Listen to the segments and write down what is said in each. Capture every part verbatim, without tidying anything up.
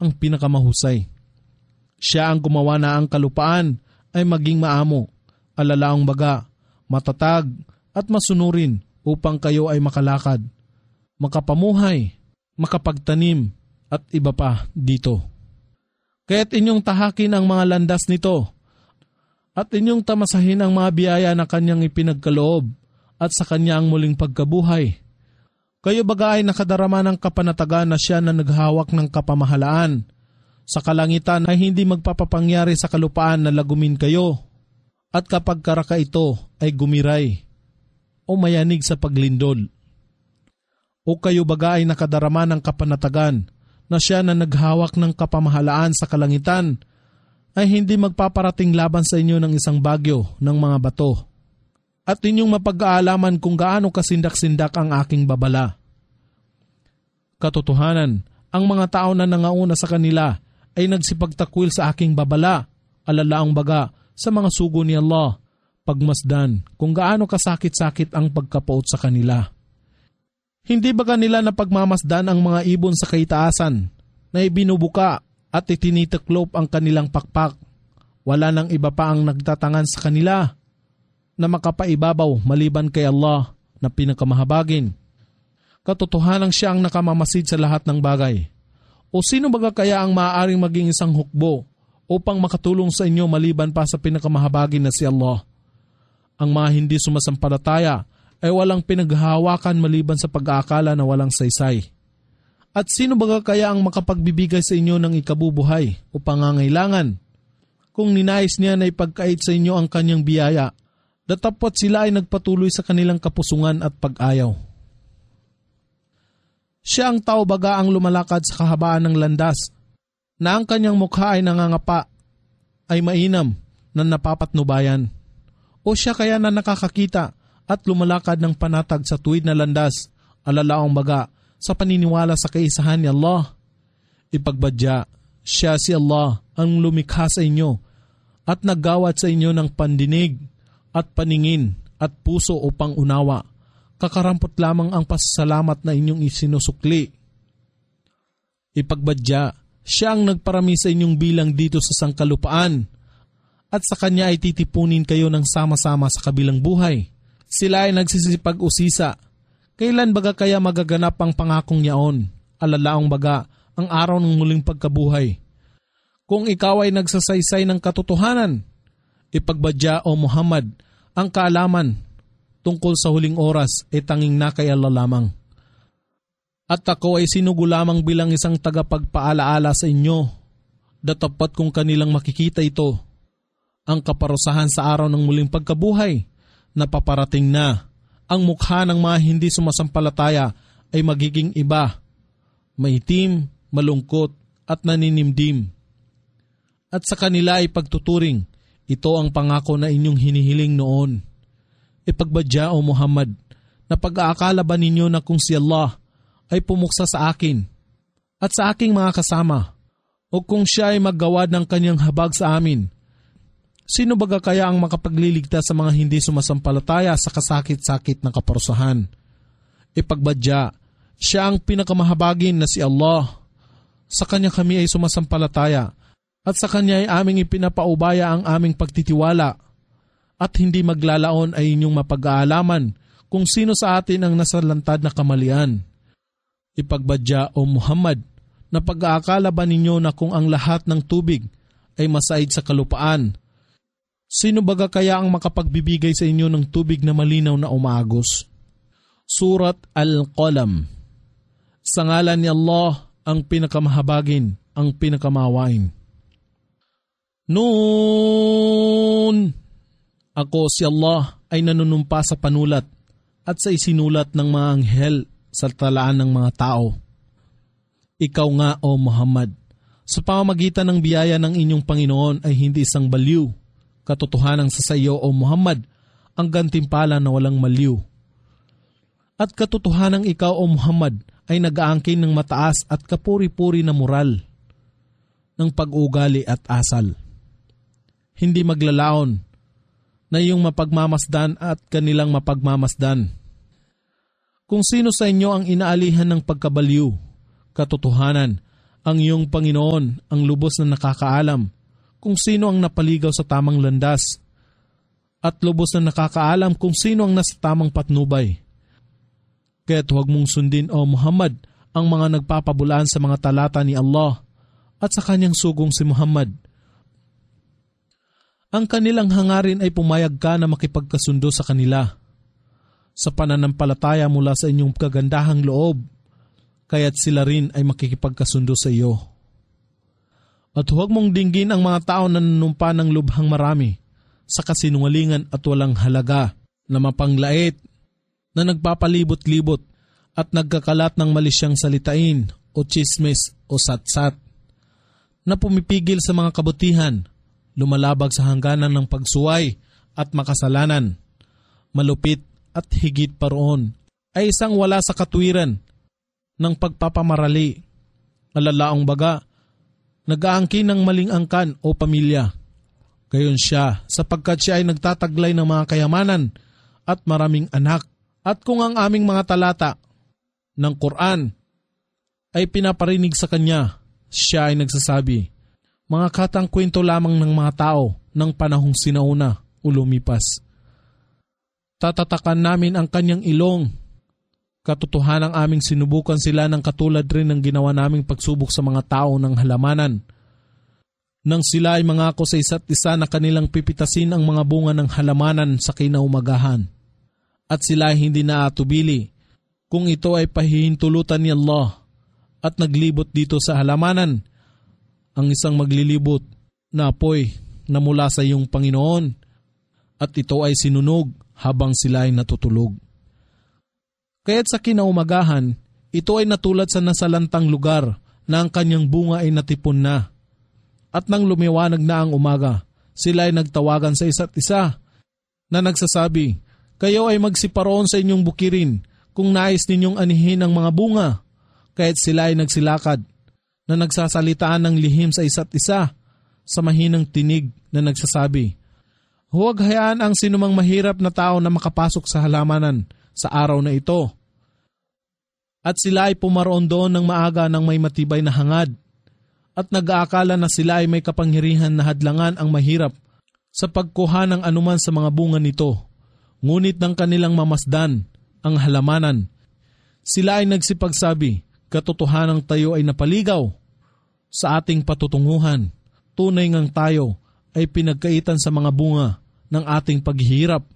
ang pinakamahusay. Siya ang gumawa na ang kalupaan ay maging maamo, alalaong baga, matatag at masunurin upang kayo ay makalakad, makapamuhay, makapagtanim at iba pa dito. Kaya't inyong tahakin ang mga landas nito at inyong tamasahin ang mga biyaya na kanyang ipinagkaloob at sa kanya ang muling pagkabuhay. Kayo baga ay nakadarama ng kapanatagan na siya na naghawak ng kapamahalaan. Sa kalangitan ay hindi magpapapangyari sa kalupaan na lagumin kayo. At kapag karaka ito ay gumiray o mayanig sa paglindol. O kayo baga ay nakadarama ng kapanatagan na siya na naghawak ng kapamahalaan sa kalangitan ay hindi magpaparating laban sa inyo ng isang bagyo ng mga bato. At inyong mapag-aalaman kung gaano kasindak-sindak ang aking babala. Katotohanan, ang mga tao na nangauna sa kanila ay nagsipagtakwil sa aking babala, alalaang baga sa mga sugo ni Allah, pagmasdan kung gaano kasakit-sakit ang pagkapaot sa kanila. Hindi baga nila napagmamasdan ang mga ibon sa kaitaasan na ibinubuka at itinitiklop ang kanilang pakpak. Wala nang iba pa ang nagtatangan sa kanila na makapaibabaw maliban kay Allah na pinakamahabagin. Katotohanang siya ang nakamamasid sa lahat ng bagay. O sino baga kaya ang maaaring maging isang hukbo upang makatulong sa inyo maliban pa sa pinakamahabagin na si Allah? Ang mga hindi sumasampalataya ay walang pinaghahawakan maliban sa pag-aakala na walang saysay. At sino baga kaya ang makapagbibigay sa inyo ng ikabubuhay o pangangailangan? Kung ninais niya na ipagkait sa inyo ang kanyang biyaya, datapot sila ay nagpatuloy sa kanilang kapusungan at pag-ayaw. Siya ang tao baga ang lumalakad sa kahabaan ng landas, na ang kanyang mukha ay nangangapa, ay mainam na napapatnubayan. O siya kaya na nakakakita at lumalakad ng panatag sa tuwid na landas, alalaong baga sa paniniwala sa kaisahan ni Allah. Ipagbadya, siya si Allah ang lumikha sa inyo at naggawat sa inyo ng pandinig at paningin at puso upang unawa. Kakarampot lamang ang pasasalamat na inyong isinusukli. Ipagbadya, siya ang nagparami sa inyong bilang dito sa sangkalupaan at sa kanya ay titipunin kayo ng sama-sama sa kabilang buhay. Sila ay nagsisipag-usisa. Kailan baga kaya magaganap ang pangakong yaon? Alalaong baga ang araw ng muling pagkabuhay. Kung ikaw ay nagsasaysay ng katotohanan, ipagbadya o Muhammad, ang kaalaman tungkol sa huling oras ay tanging na kay Allah lamang. At ako ay sinugo lamang bilang isang tagapagpaalaala sa inyo. Datapat kung kanilang makikita ito, ang kaparusahan sa araw ng muling pagkabuhay, na paparating na. Ang mukha ng mga hindi sumasampalataya ay magiging iba, maitim, malungkot at naninimdim. At sa kanila ay pagtuturing, ito ang pangako na inyong hinihiling noon. Ipagbadya o Muhammad, na pag-aakala ba ninyo na kung si Allah ay pumuksa sa akin at sa aking mga kasama, o kung siya ay maggawad ng kanyang habag sa amin, sino baga kaya ang makapagliligtas sa mga hindi sumasampalataya sa kasakit-sakit na kaparusahan? Ipagbadya, siya ang pinakamahabagin na si Allah. Sa kanya kami ay sumasampalataya at sa kanya ay aming ipinapaubaya ang aming pagtitiwala. At hindi maglalaon ay inyong mapag-aalaman kung sino sa atin ang nasalantad na kamalian. Ipagbadya o Muhammad, na pag-aakala ba ninyo na kung ang lahat ng tubig ay masaid sa kalupaan, sino baga kaya ang makapagbibigay sa inyo ng tubig na malinaw na umaagos? Surat Al-Qalam. Sa ngalan ni Allah, ang pinakamahabagin, ang pinakamawain. Noon! Ako si Allah ay nanunumpa sa panulat at sa isinulat ng mga anghel sa talaan ng mga tao. Ikaw nga o Muhammad, sa pamamagitan ng biyaya ng inyong Panginoon ay hindi isang baliw. Katotohanan sa sayo o Muhammad, ang gantimpala na walang maliw. At katotohanan ikaw o Muhammad ay nag-aangkin ng mataas at kapuri-puri na moral ng pag-ugali at asal. Hindi maglalaon na iyong mapagmamasdan at kanilang mapagmamasdan. Kung sino sa inyo ang inaalihan ng pagkabaliw, katotohanan, Ang iyong Panginoon ang lubos na nakakaalam kung sino ang napaligaw sa tamang landas at lubos na nakakaalam kung sino ang nasa tamang patnubay. Kaya't huwag mong sundin, O Muhammad, ang mga nagpapabulaan sa mga talata ni Allah at sa kanyang sugong si Muhammad. Ang kanilang hangarin ay pumayag ka na makipagkasundo sa kanila sa pananampalataya mula sa inyong kagandahang loob, kaya't sila rin ay makikipagkasundo sa iyo. At huwag mong dinggin ang mga tao na nanunumpa ng lubhang marami sa kasinungalingan at walang halaga na mapanglait, na nagpapalibot-libot at nagkakalat ng malisyang salitain o chismis o satsat, na pumipigil sa mga kabutihan, lumalabag sa hangganan ng pagsuway at makasalanan, malupit at higit pa roon ay isang wala sa katwiran ng pagpapamarali, alalaong baga, nag-aangkin ng maling angkan o pamilya. Gayon siya sapagkat siya ay nagtataglay ng mga kayamanan at maraming anak. At kung ang aming mga talata ng Quran ay pinaparinig sa kanya, siya ay nagsasabi, mga katang kwento lamang ng mga tao ng panahong sinauna o lumipas. Tatatakan namin ang kanyang ilong. Katotohanang aming sinubukan sila ng katulad rin ng ginawa naming pagsubok sa mga tao ng halamanan. Nang sila ay mangako sa isa't isa na kanilang pipitasin ang mga bunga ng halamanan sa kinaumagahan. At sila ay hindi naatubili kung ito ay pahihintulutan ni Allah at naglibot dito sa halamanan ang isang maglilibot na apoy na mula sa iyong Panginoon at ito ay sinunog habang sila ay natutulog. Kaya't sa kinaumagahan, ito ay natulad sa nasalantang lugar na ang kanyang bunga ay natipon na. At nang lumiwanag na ang umaga, sila ay nagtawagan sa isa't isa na nagsasabi, kayo ay magsiparoon sa inyong bukirin kung nais ninyong anihin ang mga bunga. Kaya't sila ay nagsilakad na nagsasalitaan ng lihim sa isa't isa sa mahinang tinig na nagsasabi, huwag hayaan ang sinumang mahirap na tao na makapasok sa halamanan sa araw na ito. At sila ay pumaroon doon ng maaga ng may matibay na hangad at nag-aakala na sila ay may kapangyarihan na hadlangan ang mahirap sa pagkuha ng anuman sa mga bunga nito. Ngunit ng kanilang mamasdan ang halamanan, sila ay nagsipagsabi, katotohanang tayo ay napaligaw sa ating patutunguhan. Tunay ngang tayo ay pinagkaitan sa mga bunga ng ating paghihirap.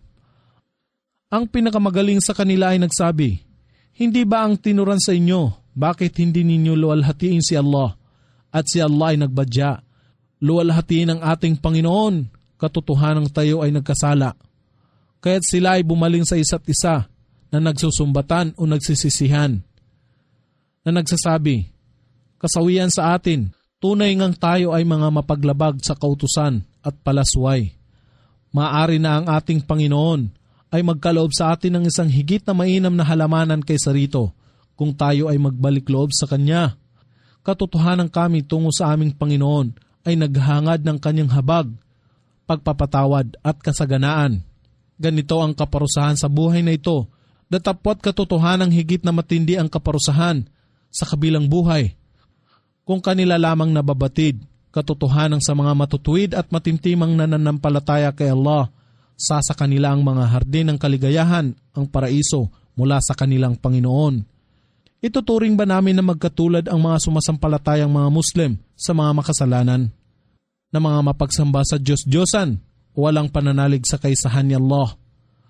Ang pinakamagaling sa kanila ay nagsabi, hindi ba ang tinuran sa inyo, bakit hindi ninyo luwalhatiin si Allah? At si Allah ay nagbadya, luwalhatiin ang ating Panginoon, katotohanang tayo ay nagkasala. Kaya't sila ay bumaling sa isa't isa na nagsusumbatan o nagsisisihan, na nagsasabi, kasawian sa atin, tunay ngang tayo ay mga mapaglabag sa kautusan at palasway. Maaari na ang ating Panginoon ay magkaloob sa atin ng isang higit na mainam na halamanan kaysa rito kung tayo ay magbalik loob sa Kanya. Katotohanan kami tungo sa aming Panginoon ay naghangad ng Kanyang habag, pagpapatawad at kasaganaan. Ganito ang kaparusahan sa buhay na ito, datapwat katotohanang higit na matindi ang kaparusahan sa kabilang buhay. Kung kanila lamang nababatid, katotohanan sa mga matutuwid at matimtimang nananampalataya kay Allah, sa sa kanila ang mga hardin ng kaligayahan, ang paraiso mula sa kanilang Panginoon. Ituturing ba namin na magkatulad ang mga sumasampalatayang mga Muslim sa mga makasalanan, na mga mapagsamba sa Diyos-Diyosan, walang pananalig sa kaisahan ni Allah?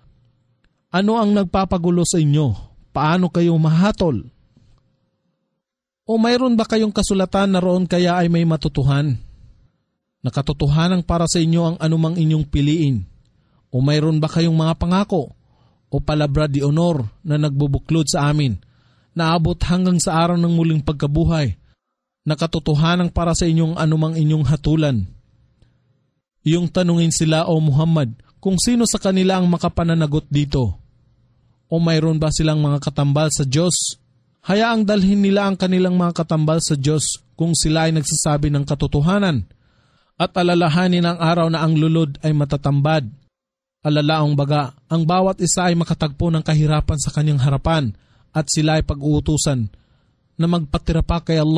Ano ang nagpapagulo sa inyo? Paano kayo mahatol? O mayroon ba kayong kasulatan na roon kaya ay may matutuhan? Nakatotohanan para sa inyo ang anumang inyong piliin? O mayroon ba kayong mga pangako o palabra di honor na nagbubuklod sa amin, naabot hanggang sa araw ng muling pagkabuhay, nakatotohanan para sa inyong anumang inyong hatulan? Iyong tanungin sila, O Muhammad, kung sino sa kanila ang makapananagot dito. O mayroon ba silang mga katambal sa Diyos? Hayaang dalhin nila ang kanilang mga katambal sa Diyos kung sila ay nagsasabi ng katotohanan. At alalahanin ang araw na ang lulod ay matatambad. Alalaong baga, ang bawat isa ay makatagpo ng kahirapan sa kanyang harapan at sila ay pag-uutusan na magpatira pa kay Allah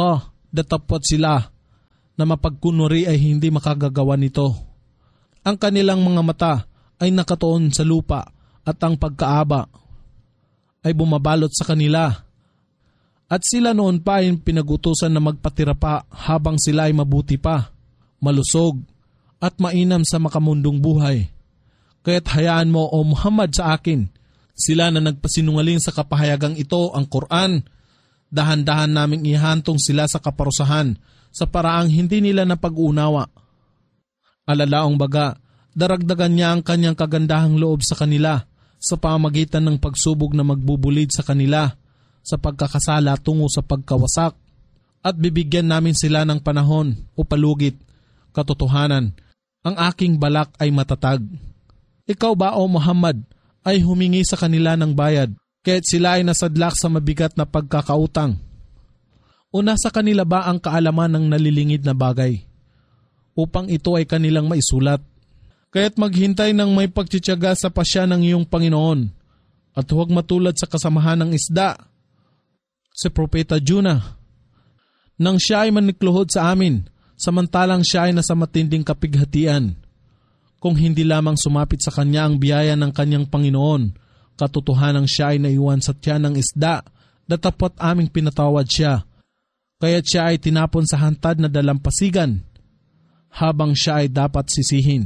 datapot sila na mapagkunwari ay hindi makagagawa nito. Ang kanilang mga mata ay nakatuon sa lupa at ang pagkaaba ay bumabalot sa kanila. At sila noon pa ay pinagutusan na magpatira pa habang sila ay mabuti pa, malusog at mainam sa makamundong buhay. Kaya't hayaan mo, O Muhammad, sa akin, sila na nagpasinungaling sa kapahayagang ito, ang Quran, dahan-dahan naming ihantong sila sa kaparusahan sa paraang hindi nila napag-unawa. Alalaong baga, daragdagan niya ang kanyang kagandahang loob sa kanila sa pamagitan ng pagsubog na magbubulid sa kanila sa pagkakasala tungo sa pagkawasak, at bibigyan namin sila ng panahon o palugit, katotohanan, ang aking balak ay matatag. Ikaw ba, O Muhammad, ay humingi sa kanila ng bayad, kaya't sila ay nasadlak sa mabigat na pagkakautang? O nasa kanila ba ang kaalaman ng nalilingid na bagay, upang ito ay kanilang maisulat? Kaya't maghintay ng may pagtitiyaga sa pasya ng iyong Panginoon, at huwag matulad sa kasamahan ng isda, si Propeta Jonah, nang siya ay manikluhod sa amin, samantalang siya ay nasa matinding kapighatian. Kung hindi lamang sumapit sa kanya ang biyaya ng kanyang Panginoon, katotohanang siya ay naiwan sa tiyan ng isda, datapot aming pinatawad siya. Kaya't siya ay tinapon sa hantad na dalampasigan, habang siya ay dapat sisihin.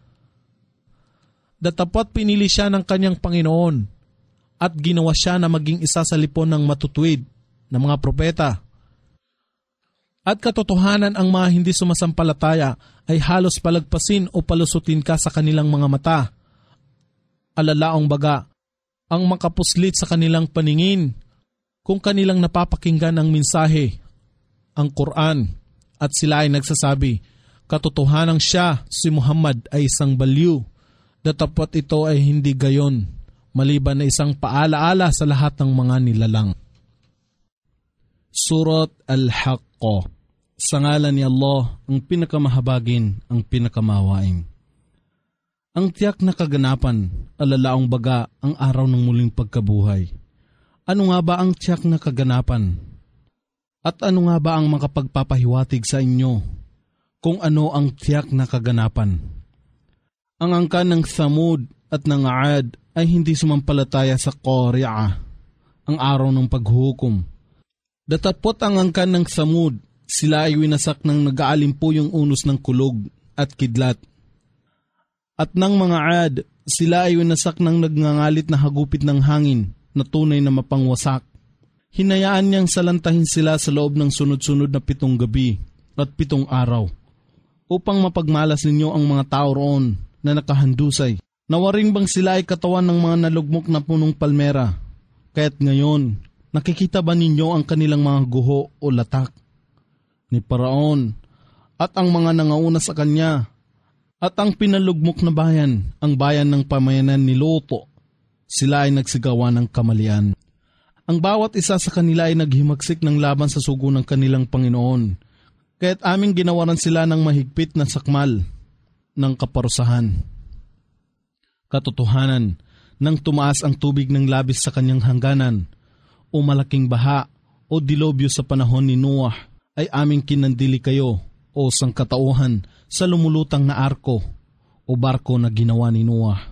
Datapot pinili siya ng kanyang Panginoon, at ginawa siya na maging isa sa lipon ng matutuwid na mga propeta. At katotohanan, ang mga hindi sumasampalataya ay halos palagpasin o palusutin ka sa kanilang mga mata. Alalaong baga, ang makapuslit sa kanilang paningin kung kanilang napapakinggan ang mensahe, ang Quran, at sila ay nagsasabi, katotohanang siya, si Muhammad, ay isang baliw. Datapot ito ay hindi gayon, maliban na isang paalaala sa lahat ng mga nilalang. Surat Al-Haqqah. Sa ngalan ni Allah, ang pinakamahabagin, ang pinakamahawain. Ang tiyak na kaganapan, alalaong baga, ang araw ng muling pagkabuhay. Ano nga ba ang tiyak na kaganapan? At ano nga ba ang makapagpapahiwatig sa inyo kung ano ang tiyak na kaganapan? Ang angkan ng Thamud at ng Aad ay hindi sumampalataya sa Qari'ah, ang araw ng paghuhukom. Datapot ang angkan ng Thamud, sila ay winasak ng nag-aalimpo yung unos ng kulog at kidlat. At ng mga Aad, sila ay winasak ng nagngangalit na hagupit ng hangin na tunay na mapangwasak. Hinayaan niyang salantahin sila sa loob ng sunod-sunod na pitong gabi at pitong araw upang mapagmalas ninyo ang mga tao roon na nakahandusay. Nawaring bang sila ay katawan ng mga nalugmok na punong palmera? Kaya't ngayon, nakikita ba ninyo ang kanilang mga guho o latak? Ni Paraon at ang mga nangauna sa kanya at ang pinalugmok na bayan, ang bayan ng pamayanan ni Loto, sila ay nagsigawa ng kamalian. Ang bawat isa sa kanila ay naghimagsik ng laban sa sugo ng kanilang Panginoon, kaya't aming ginawaran sila ng mahigpit na sakmal ng kaparusahan. Katotohanan, nang tumaas ang tubig ng labis sa kanyang hangganan, o malaking baha o dilobyo sa panahon ni Noah, ay aming kinandili kayo o sangkatauhan sa lumulutang na arko o barko na ginawa ni Noah.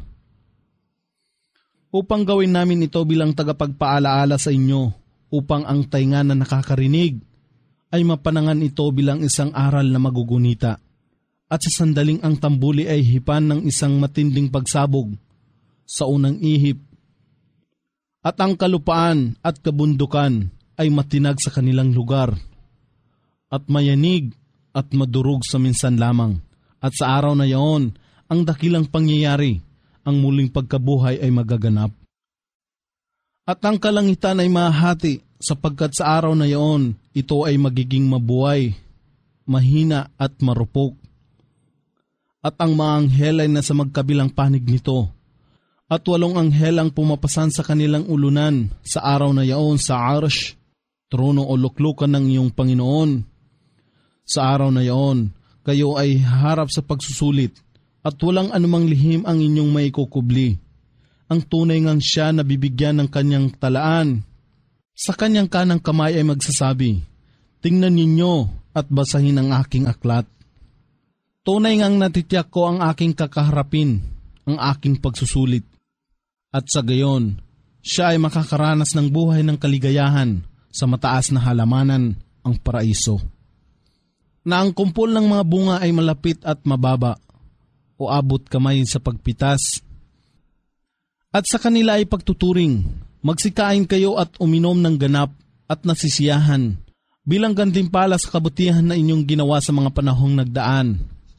Upang gawin namin ito bilang tagapagpaalaala sa inyo, upang ang tainga na nakakarinig ay mapanangan ito bilang isang aral na magugunita, at sa sandaling ang tambuli ay hipan ng isang matinding pagsabog sa unang ihip, at ang kalupaan at kabundukan ay matinag sa kanilang lugar, at mayanig at madurog sa minsan lamang. At sa araw na yaon, ang dakilang pangyayari, ang muling pagkabuhay ay magaganap. At ang kalangitan ay mahati, sapagkat sa araw na yaon, ito ay magiging mabuhay, mahina at marupok. At ang mga anghel ay nasa magkabilang panig nito, at walong anghel ang pumapasan sa kanilang ulunan sa araw na yaon sa Arsh, trono o luklukan ng iyong Panginoon. Sa araw na yaon, kayo ay harap sa pagsusulit, at walang anumang lihim ang inyong maikukubli. Ang tunay ngang siya na bibigyan ng kanyang talaan. Sa kanyang kanang kamay ay magsasabi, Tingnan ninyo at basahin ang aking aklat. Tunay ngang natitiyak ko ang aking kakaharapin, ang aking pagsusulit. At sa gayon, siya ay makakaranas ng buhay ng kaligayahan sa mataas na halamanan, ang paraiso. Na ang kumpol ng mga bunga ay malapit at mababa, o abot kamay sa pagpitas. At sa kanila ay pagtuturing, magsikain kayo at uminom ng ganap at nasisiyahan, bilang gantimpala sa kabutihan na inyong ginawa sa mga panahong nagdaan.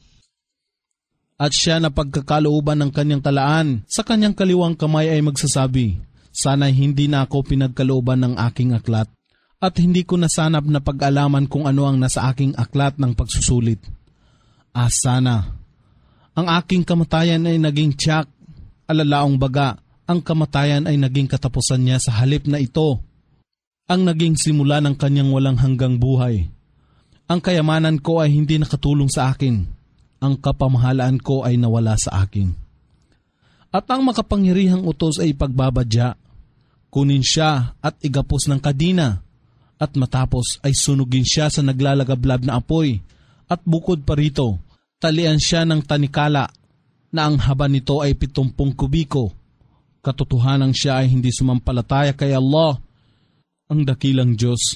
At siya na pagkakalooban ng kanyang talaan, sa kanyang kaliwang kamay ay magsasabi, sana hindi na ako pinagkalooban ng aking aklat, at hindi ko nasanap na pag-alaman kung ano ang nasa aking aklat ng pagsusulit. Ah, sana. Ang aking kamatayan ay naging tiyak, alalaong baga, ang kamatayan ay naging katapusan niya sa halip na ito ang naging simula ng kanyang walang hanggang buhay. Ang kayamanan ko ay hindi nakatulong sa akin. Ang kapamahalaan ko ay nawala sa akin. At ang makapangyarihang utos ay pagbabadya. Kunin siya at igapos ng kadina. At matapos ay sunugin siya sa naglalagablab na apoy. At bukod pa rito, talian siya ng tanikala na ang haba nito ay pitumpung kubiko. Katotohanan siya ay hindi sumampalataya kay Allah, ang dakilang Diyos.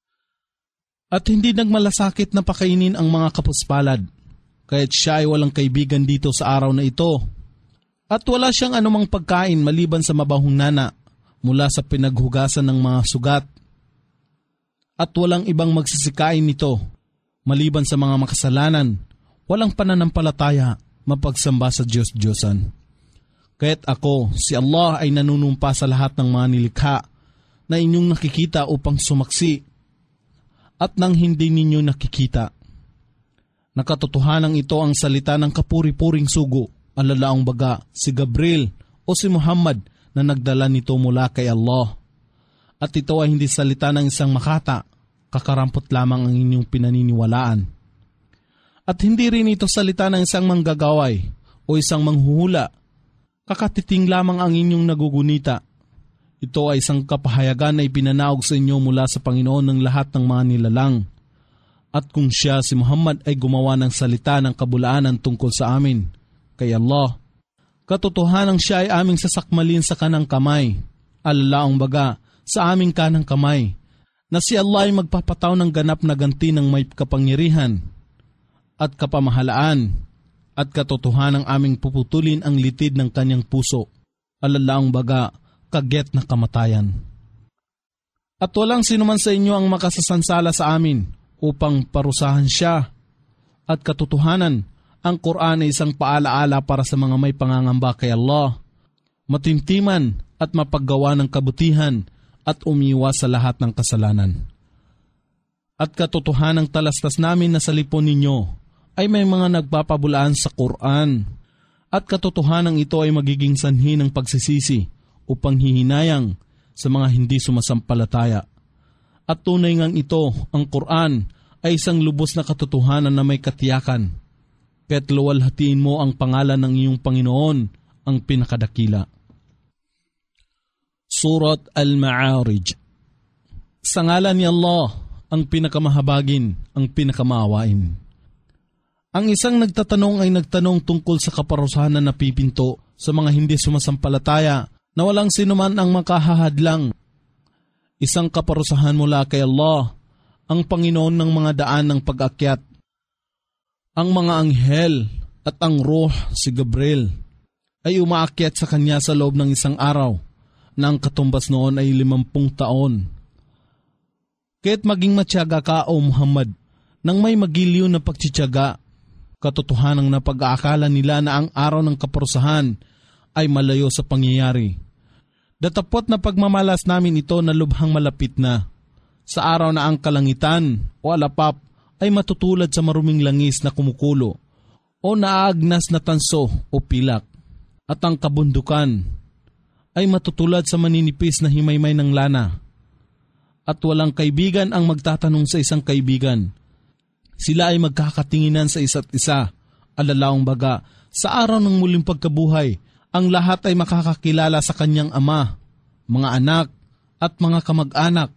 At hindi nagmalasakit na pakainin ang mga kapuspalad, kaya't siya ay walang kaibigan dito sa araw na ito. At wala siyang anumang pagkain maliban sa mabahong nana mula sa pinaghugasan ng mga sugat. At walang ibang magsisikain nito maliban sa mga makasalanan, walang pananampalataya, mapagsamba sa Diyos-Diyosan. Kaya't ako, si Allah ay nanunumpa sa lahat ng mga nilikha na inyong nakikita upang sumaksi at nang hindi ninyo nakikita. Nakatotohanan ito ang salita ng kapuri-puring sugo, alalaong baga si Gabriel o si Muhammad na nagdala nito mula kay Allah. At ito ay hindi salita ng isang makata, kakarampot lamang ang inyong pinaniniwalaan. At hindi rin ito salita ng isang manggagaway o isang manghuhula, kakatiting lamang ang inyong nagugunita. Ito ay isang kapahayagan na ipinanaog sa inyo mula sa Panginoon ng lahat ng mga nilalang. At kung siya, si Muhammad, ay gumawa ng salita ng kabulaanan tungkol sa amin, kay Allah, katotohanan siya ay aming sasakmalin sa kanang kamay, alalaong baga sa aming kanang kamay, na si Allah ay magpapataw ng ganap na ganti ng may kapangyarihan at kapamahalaan, at katotohanan aming puputulin ang litid ng kanyang puso, alalaong baga kagyat na kamatayan. At walang sinuman sa inyo ang makasasansala sa amin upang parusahan siya. At katotohanan, ang Quran ay isang paalaala para sa mga may pangangamba kay Allah, matintiman at mapaggawa ng kabutihan at umiwas sa lahat ng kasalanan. At katotohanang talastas namin na sa lipon ninyo ay may mga nagpapabulaan sa Quran. At katotohanan ito ay magiging sanhi ng pagsisisi upang hihinayang sa mga hindi sumasampalataya. At tunay ngang ito, ang Quran, ay isang lubos na katotohanan na may katiyakan. Kaya't luwalhatiin mo ang pangalan ng iyong Panginoon, ang pinakadakila. Surat Al-Ma'arij. Sa ngalan ni Allah, ang pinakamahabagin, ang pinakamaawain. Ang isang nagtatanong ay nagtanong tungkol sa kaparusahan na napipinto sa mga hindi sumasampalataya na walang sinuman ang makahahadlang. Isang kaparusahan mula kay Allah, ang Panginoon ng mga daan ng pag-akyat. Ang mga anghel at ang ruh, si Gabriel, ay umaakyat sa kanya sa loob ng isang araw na ang katumbas noon ay limampung taon. Kaya't maging matyaga ka, O Muhammad, nang may magiliw na pagtsityaga, katotohanang na pag-aakala nila na ang araw ng kaparusahan ay malayo sa pangyayari. Datapot na pagmamalas namin ito na lubhang malapit na, sa araw na ang kalangitan o alapap ay matutulad sa maruming langis na kumukulo o naaagnas na tanso o pilak, at ang kabundukan ay matutulad sa maninipis na himaymay ng lana. At walang kaibigan ang magtatanong sa isang kaibigan. Sila ay magkakatinginan sa isa't isa, alalaong baga, sa araw ng muling pagkabuhay, ang lahat ay makakakilala sa kanyang ama, mga anak, at mga kamag-anak,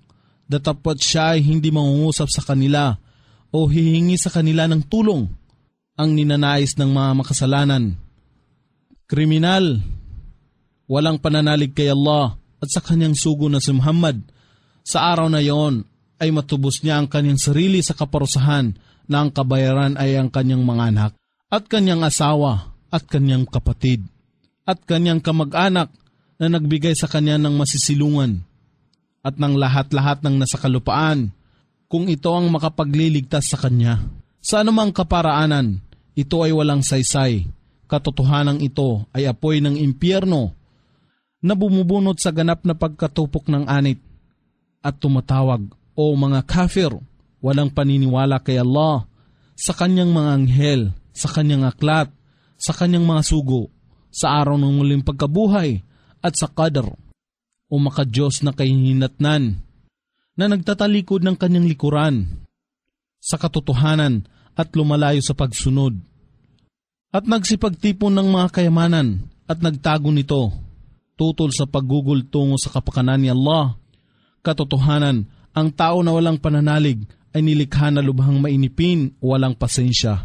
datapwat siya ay hindi mangungusap sa kanila o hihingi sa kanila ng tulong, ang ninanais ng mga makasalanan. Kriminal, walang pananalig kay Allah at sa kanyang sugo na si Muhammad. Sa araw na yon ay matubos niya ang kanyang sarili sa kaparusahan na ang kabayaran ay ang kanyang mga anak at kanyang asawa at kanyang kapatid at kanyang kamag-anak na nagbigay sa kanya ng masisilungan at ng lahat-lahat ng nasa kalupaan, kung ito ang makapagliligtas sa kanya. Sa anumang kaparaanan, ito ay walang saysay. Katotohanan ito ay apoy ng impyerno na bumubunot sa ganap na pagkatupok ng anit at tumatawag, o mga kafir, walang paniniwala kay Allah, sa kanyang mga anghel, sa kanyang aklat, sa kanyang mga sugo, sa araw ng muling pagkabuhay, at sa qadr, o makadiyos na kahihinatnan, na nagtatalikod ng kanyang likuran, sa katotohanan at lumalayo sa pagsunod, at nagsipagtipon ng mga kayamanan at nagtago nito, tutol sa paggugol tungo sa kapakanan ni Allah. Katotohanan, ang tao na walang pananalig ay nilikha na lubhang mainipin o walang pasensya,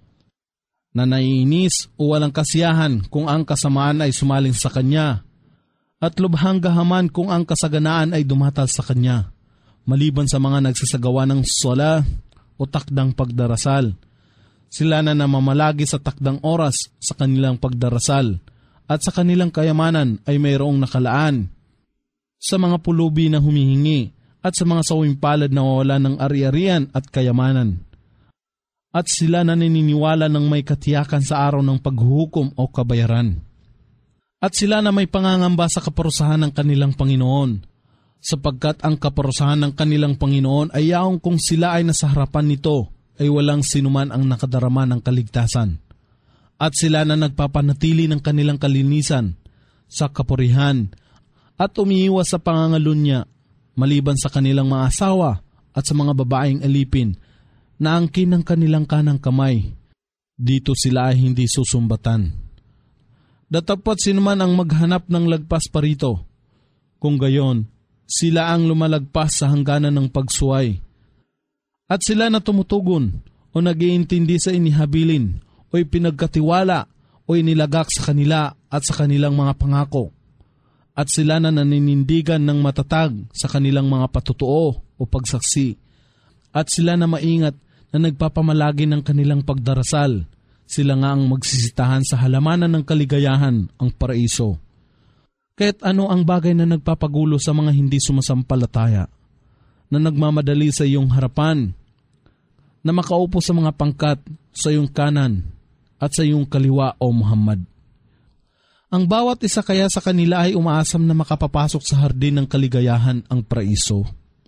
na naiinis o walang kasiyahan kung ang kasamaan ay sumaling sa kanya, at lubhang gahaman kung ang kasaganaan ay dumatal sa kanya, maliban sa mga nagsasagawa ng sala o takdang pagdarasal. Sila na namamalagi sa takdang oras sa kanilang pagdarasal, at sa kanilang kayamanan ay mayroong nakalaan, sa mga pulubi na humihingi, at sa mga sawing palad na wala ng ari-arian at kayamanan. At sila na naniniwala ng may katiyakan sa araw ng paghuhukom o kabayaran. At sila na may pangangamba sa kaparusahan ng kanilang Panginoon, sapagkat ang kaparusahan ng kanilang Panginoon ay yaong kung sila ay nasa harapan nito, ay walang sinuman ang nakadarama ng kaligtasan. At sila na nagpapanatili ng kanilang kalinisan sa kapurihan at umiiwas sa pangangalunya, maliban sa kanilang mga asawa at sa mga babaeng alipin na angkin ng kanilang kanang kamay. Dito sila ay hindi susumbatan. Datapwat sinuman ang maghanap ng lagpas parito, kung gayon, sila ang lumalagpas sa hangganan ng pagsuway. At sila na tumutugon o nag-iintindi sa inihabilin o ipinagkatiwala o inilagak sa kanila at sa kanilang mga pangako. At sila na naninindigan ng matatag sa kanilang mga patutuo o pagsaksi. At sila na maingat na nagpapamalagi ng kanilang pagdarasal. Sila nga ang magsisitahan sa halamanan ng kaligayahan, ang paraiso. Kahit ano ang bagay na nagpapagulo sa mga hindi sumasampalataya, na nagmamadali sa iyong harapan, na makaupo sa mga pangkat sa iyong kanan at sa iyong kaliwa, o Muhammad. Ang bawat isa kaya sa kanila ay umaasam na makapapasok sa hardin ng kaligayahan, ang paraiso.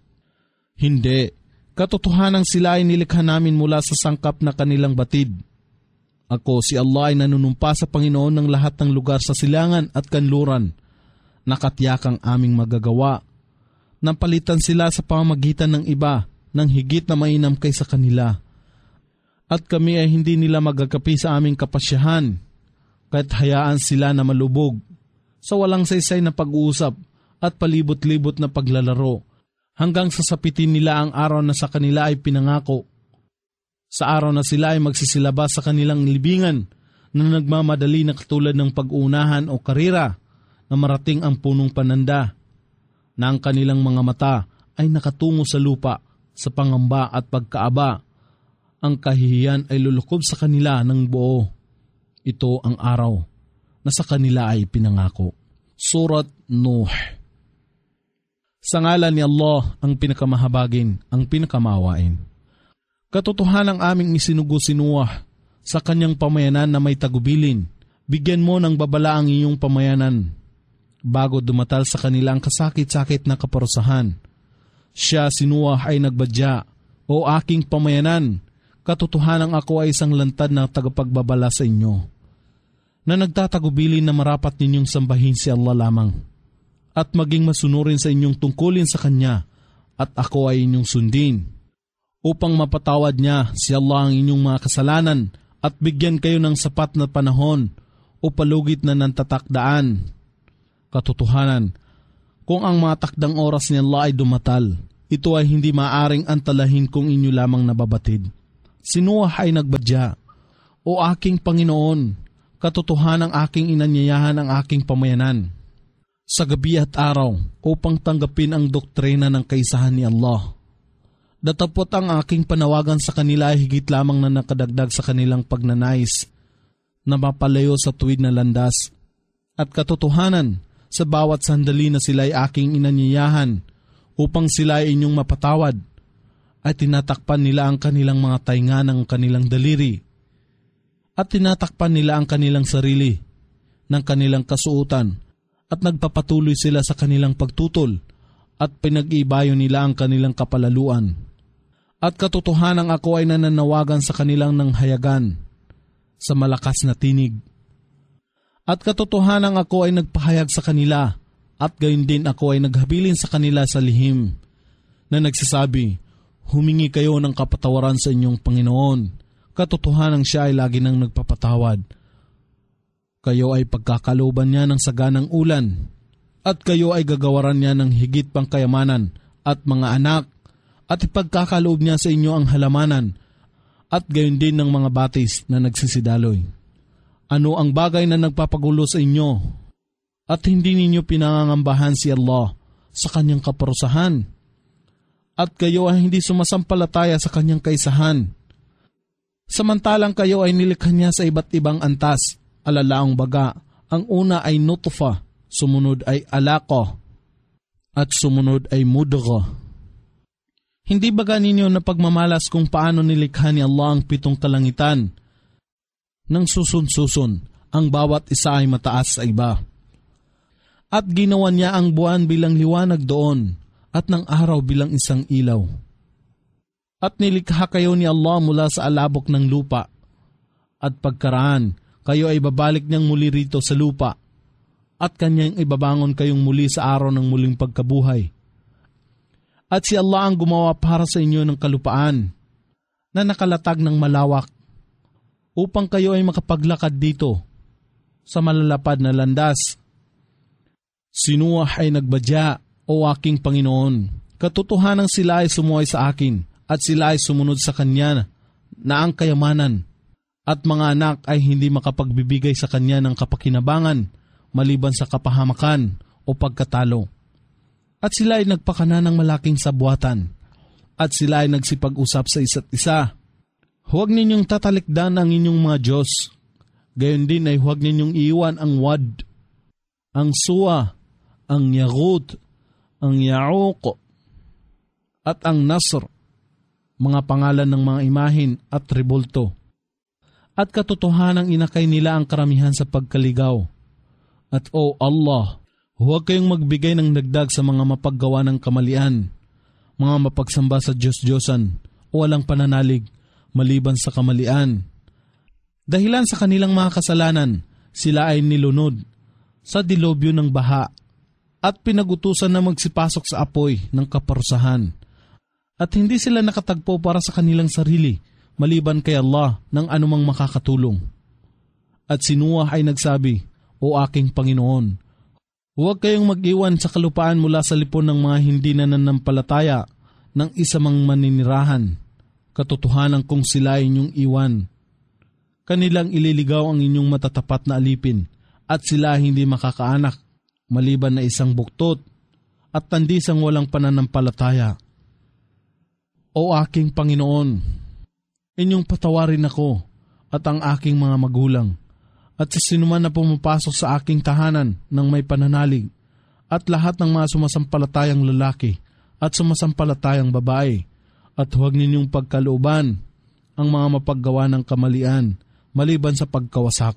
Hindi, katotohanan sila ay nilikha namin mula sa sangkap na kanilang batid. Ako, si Allah, ay nanunumpa sa Panginoon ng lahat ng lugar sa silangan at kanluran. Nakatiyakang aming magagawa. Napalitan sila sa pamamagitan ng iba ng higit na mainam kaysa kanila. At kami ay hindi nila magagapi sa aming kapasyahan, kahit hayaan sila na malubog sa walang saysay na pag-uusap at palibot-libot na paglalaro, hanggang sasapitin nila ang araw na sa kanila ay pinangako. Sa araw na sila ay magsisilabas sa kanilang libingan na nagmamadali na katulad ng pag-uunahan o karira na marating ang punong pananda, na ang kanilang mga mata ay nakatungo sa lupa sa pangamba at pagkaaba. Ang kahihiyan ay lulukob sa kanila ng buo. Ito ang araw na sa kanila ay pinangako. Surat Nuh. Sa ngalan ni Allah, ang pinakamahabagin, ang pinakamawain. Katotohanan ang aming isinugo-sinuwah sa kanyang pamayanan na may tagubilin. Bigyan mo ng babala ang iyong pamayanan bago dumatal sa kanila ang kasakit-sakit na kaparusahan. Siya, sinuwah, ay nagbadya, o aking pamayanan, katotohanan ako ay isang lantad na tagapagbabala sa inyo, na nagtatagubilin na marapat ninyong sambahin si Allah lamang, at maging masunurin sa inyong tungkulin sa Kanya, at ako ay inyong sundin, upang mapatawad niya si Allah ang inyong mga kasalanan at bigyan kayo ng sapat na panahon o palugit na nantatakdaan. Katotohanan, kung ang mga takdang oras ni Allah ay dumatal, ito ay hindi maaring antalahin kung inyo lamang nababatid. Si Noah ay nagbadya, O aking Panginoon, katotohanan ng aking inanyayahan ang aking pamayanan sa gabi at araw upang tanggapin ang doktrina ng kaisahan ni Allah. Datapot ang aking panawagan sa kanila ay higit lamang na nakadagdag sa kanilang pagnanais na mapalayo sa tuwid na landas. At katotohanan, sa bawat sandali na sila ay aking inanyayahan upang sila ay inyong mapatawad, ay tinatakpan nila ang kanilang mga tainga ng kanilang daliri at tinatakpan nila ang kanilang sarili ng kanilang kasuotan at nagpapatuloy sila sa kanilang pagtutol at pinag-iibayo nila ang kanilang kapalaluan. At katotohanan ako ay nananawagan sa kanilang ng hayagan sa malakas na tinig. At katotohanan ako ay nagpahayag sa kanila at gayon din ako ay naghabilin sa kanila sa lihim na nagsasabi, humingi kayo ng kapatawaran sa inyong Panginoon. Katotohanan siya ay lagi nang nagpapatawad. Kayo ay pagkakalooban niya ng saganang ulan at kayo ay gagawaran niya ng higit pang kayamanan at mga anak at ipagkakaloob niya sa inyo ang halamanan at gayon din ng mga batis na nagsisidaloy. Ano ang bagay na nagpapagulo sa inyo at hindi ninyo pinangangambahan si Allah sa kanyang kaparusahan at kayo ay hindi sumasampalataya sa kanyang kaisahan. Samantalang kayo ay nilikha niya sa iba't ibang antas, alalaang baga. Ang una ay nutfa, sumunod ay alaqa, at sumunod ay mudgha. Hindi baga ninyo na pagmamalas kung paano nilikha ni Allah ang pitong kalangitan? Nang susun-susun, ang bawat isa ay mataas sa iba. At ginawa niya ang buwan bilang liwanag doon, at ng araw bilang isang ilaw. At nilikha kayo ni Allah mula sa alabok ng lupa. At pagkaraan, kayo ay babalik niyang muli rito sa lupa. At kanyang ibabangon kayong muli sa araw ng muling pagkabuhay. At si Allah ang gumawa para sa inyo ng kalupaan na nakalatag ng malawak upang kayo ay makapaglakad dito sa malalapad na landas. Si Noah ay nagbadya, O aking Panginoon, katotohanan sila ay sumuway sa akin at sila ay sumunod sa kanya na ang kayamanan at mga anak ay hindi makapagbibigay sa kanya ng kapakinabangan maliban sa kapahamakan o pagkatalo. At sila ay nagpakana ng malaking sabwatan at sila ay nagsipag-usap sa isa't isa. Huwag ninyong tatalikdan ang inyong mga Diyos. Gayon din ay huwag ninyong iiwan ang Wad, ang Suwa, ang Yaghut, ang Ya'uq, at ang Nasr, mga pangalan ng mga imahin at rebulto. At katotohanang inakay nila ang karamihan sa pagkaligaw. At o Allah, huwag kayong magbigay ng dagdag sa mga mapaggawa ng kamalian, mga mapagsamba sa Diyos-Diyosan o walang pananalig maliban sa kamalian. Dahilan sa kanilang mga kasalanan, sila ay nilunod sa dilobyo ng baha at pinagutusan na magsipasok sa apoy ng kaparusahan. At hindi sila nakatagpo para sa kanilang sarili, maliban kay Allah ng anumang makakatulong. At si Noah ay nagsabi, O aking Panginoon, huwag kayong mag-iwan sa kalupaan mula sa lipon ng mga hindi nananampalataya ng isa mang maninirahan. Katotohanan kung sila ay inyong iwan. Kanilang ililigaw ang inyong matatapat na alipin at sila hindi makakaanak maliban na isang buktot at tandisang walang pananampalataya. O aking Panginoon, inyong patawarin ako at ang aking mga magulang at sa sinuman na pumapasok sa aking tahanan ng may pananalig at lahat ng mga sumasampalatayang lalaki at sumasampalatayang babae at huwag ninyong pagkalooban ang mga mapaggawa ng kamalian maliban sa pagkawasak.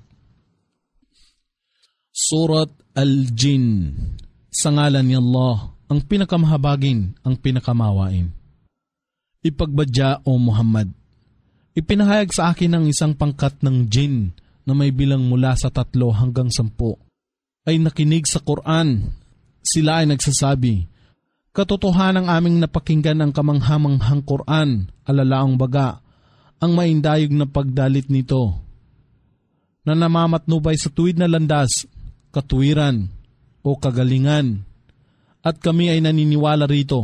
Surat Al-Jin. Sa ngalan ni Allah, ang pinakamahabagin, ang pinakamawain. Ipagbadya, O Muhammad. Ipinahayag sa akin ang isang pangkat ng jin na may bilang mula sa tatlo hanggang sampu. Ay nakinig sa Quran. Sila ay nagsasabi, Katotohanang aming napakinggan ang kamanghamanghang Quran, alalaang baga, ang maindayog na pagdalit nito, na namamatnubay sa tuwid na landas, katuwiran o kagalingan. At kami ay naniniwala rito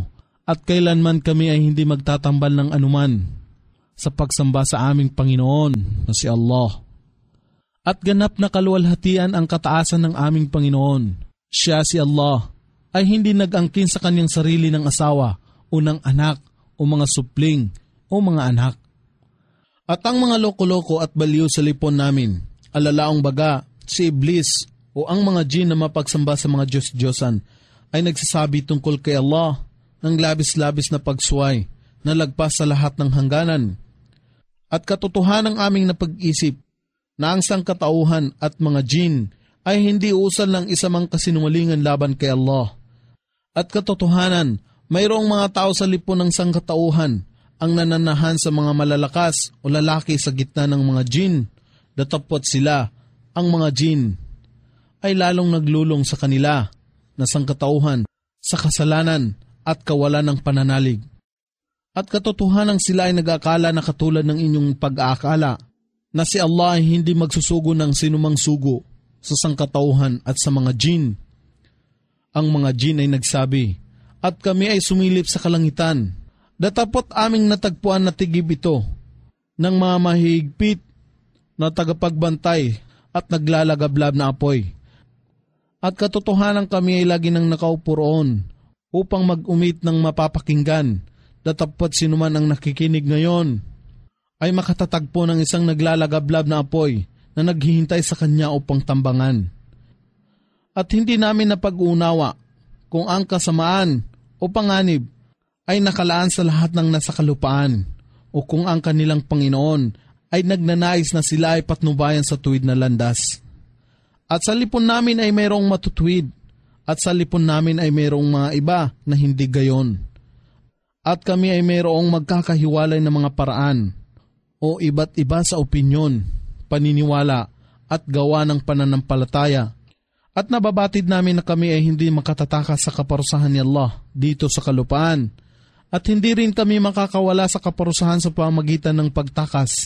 at kailanman kami ay hindi magtatambal ng anuman sa pagsamba sa aming Panginoon na si Allah. At ganap na kaluwalhatian ang kataasan ng aming Panginoon. Siya si Allah ay hindi nag-angkin sa kanyang sarili ng asawa o ng anak o mga supling o mga anak. At ang mga loko-loko at baliw sa lipon namin, alalaong baga, si Iblis o ang mga jin na mapagsamba sa mga Diyos-Diyosan ay nagsasabi tungkol kay Allah ng labis-labis na pagsuway na lagpas sa lahat ng hangganan. At katotohanan ng aming napag-isip na ang sangkatauhan at mga jin ay hindi usal ng isa mang kasinungalingan laban kay Allah. At katotohanan, mayroong mga tao sa lipon ng sangkatauhan ang nananahan sa mga malalakas o lalaki sa gitna ng mga jin. Datapwat sila, ang mga jin, ay lalong naglulong sa kanila na sangkatauhan sa kasalanan at kawalan ng pananalig. At katotohanan sila ay nag-akala na katulad ng inyong pag-aakala na si Allah ay hindi magsusugo ng sinumang sugo sa sangkatauhan at sa mga jin. Ang mga jin ay nagsabi, at kami ay sumilip sa kalangitan. Datapot aming natagpuan na tigib ito ng mga mahigpit na tagapagbantay at naglalagablab na apoy. At katotohanan kami ay lagi nang nakaupo roon upang mag-umit ng mapapakinggan. Datapot sinuman ang nakikinig ngayon ay makatatagpo ng isang naglalagablab na apoy na naghihintay sa kanya upang tambangan. At hindi namin napag-unawa kung ang kasamaan o panganib ay nakalaan sa lahat ng nasa kalupaan o kung ang kanilang Panginoon ay nagnanais na sila ay patnubayan sa tuwid na landas. At sa lipon namin ay mayroong matutuwid at sa lipon namin ay mayroong mga iba na hindi gayon. At kami ay mayroong magkakahiwalay na mga paraan o iba't iba sa opinyon, paniniwala at gawa ng pananampalataya. At nababatid namin na kami ay hindi makatatakas sa kaparusahan ni Allah dito sa kalupaan. At hindi rin kami makakawala sa kaparusahan sa pamagitan ng pagtakas.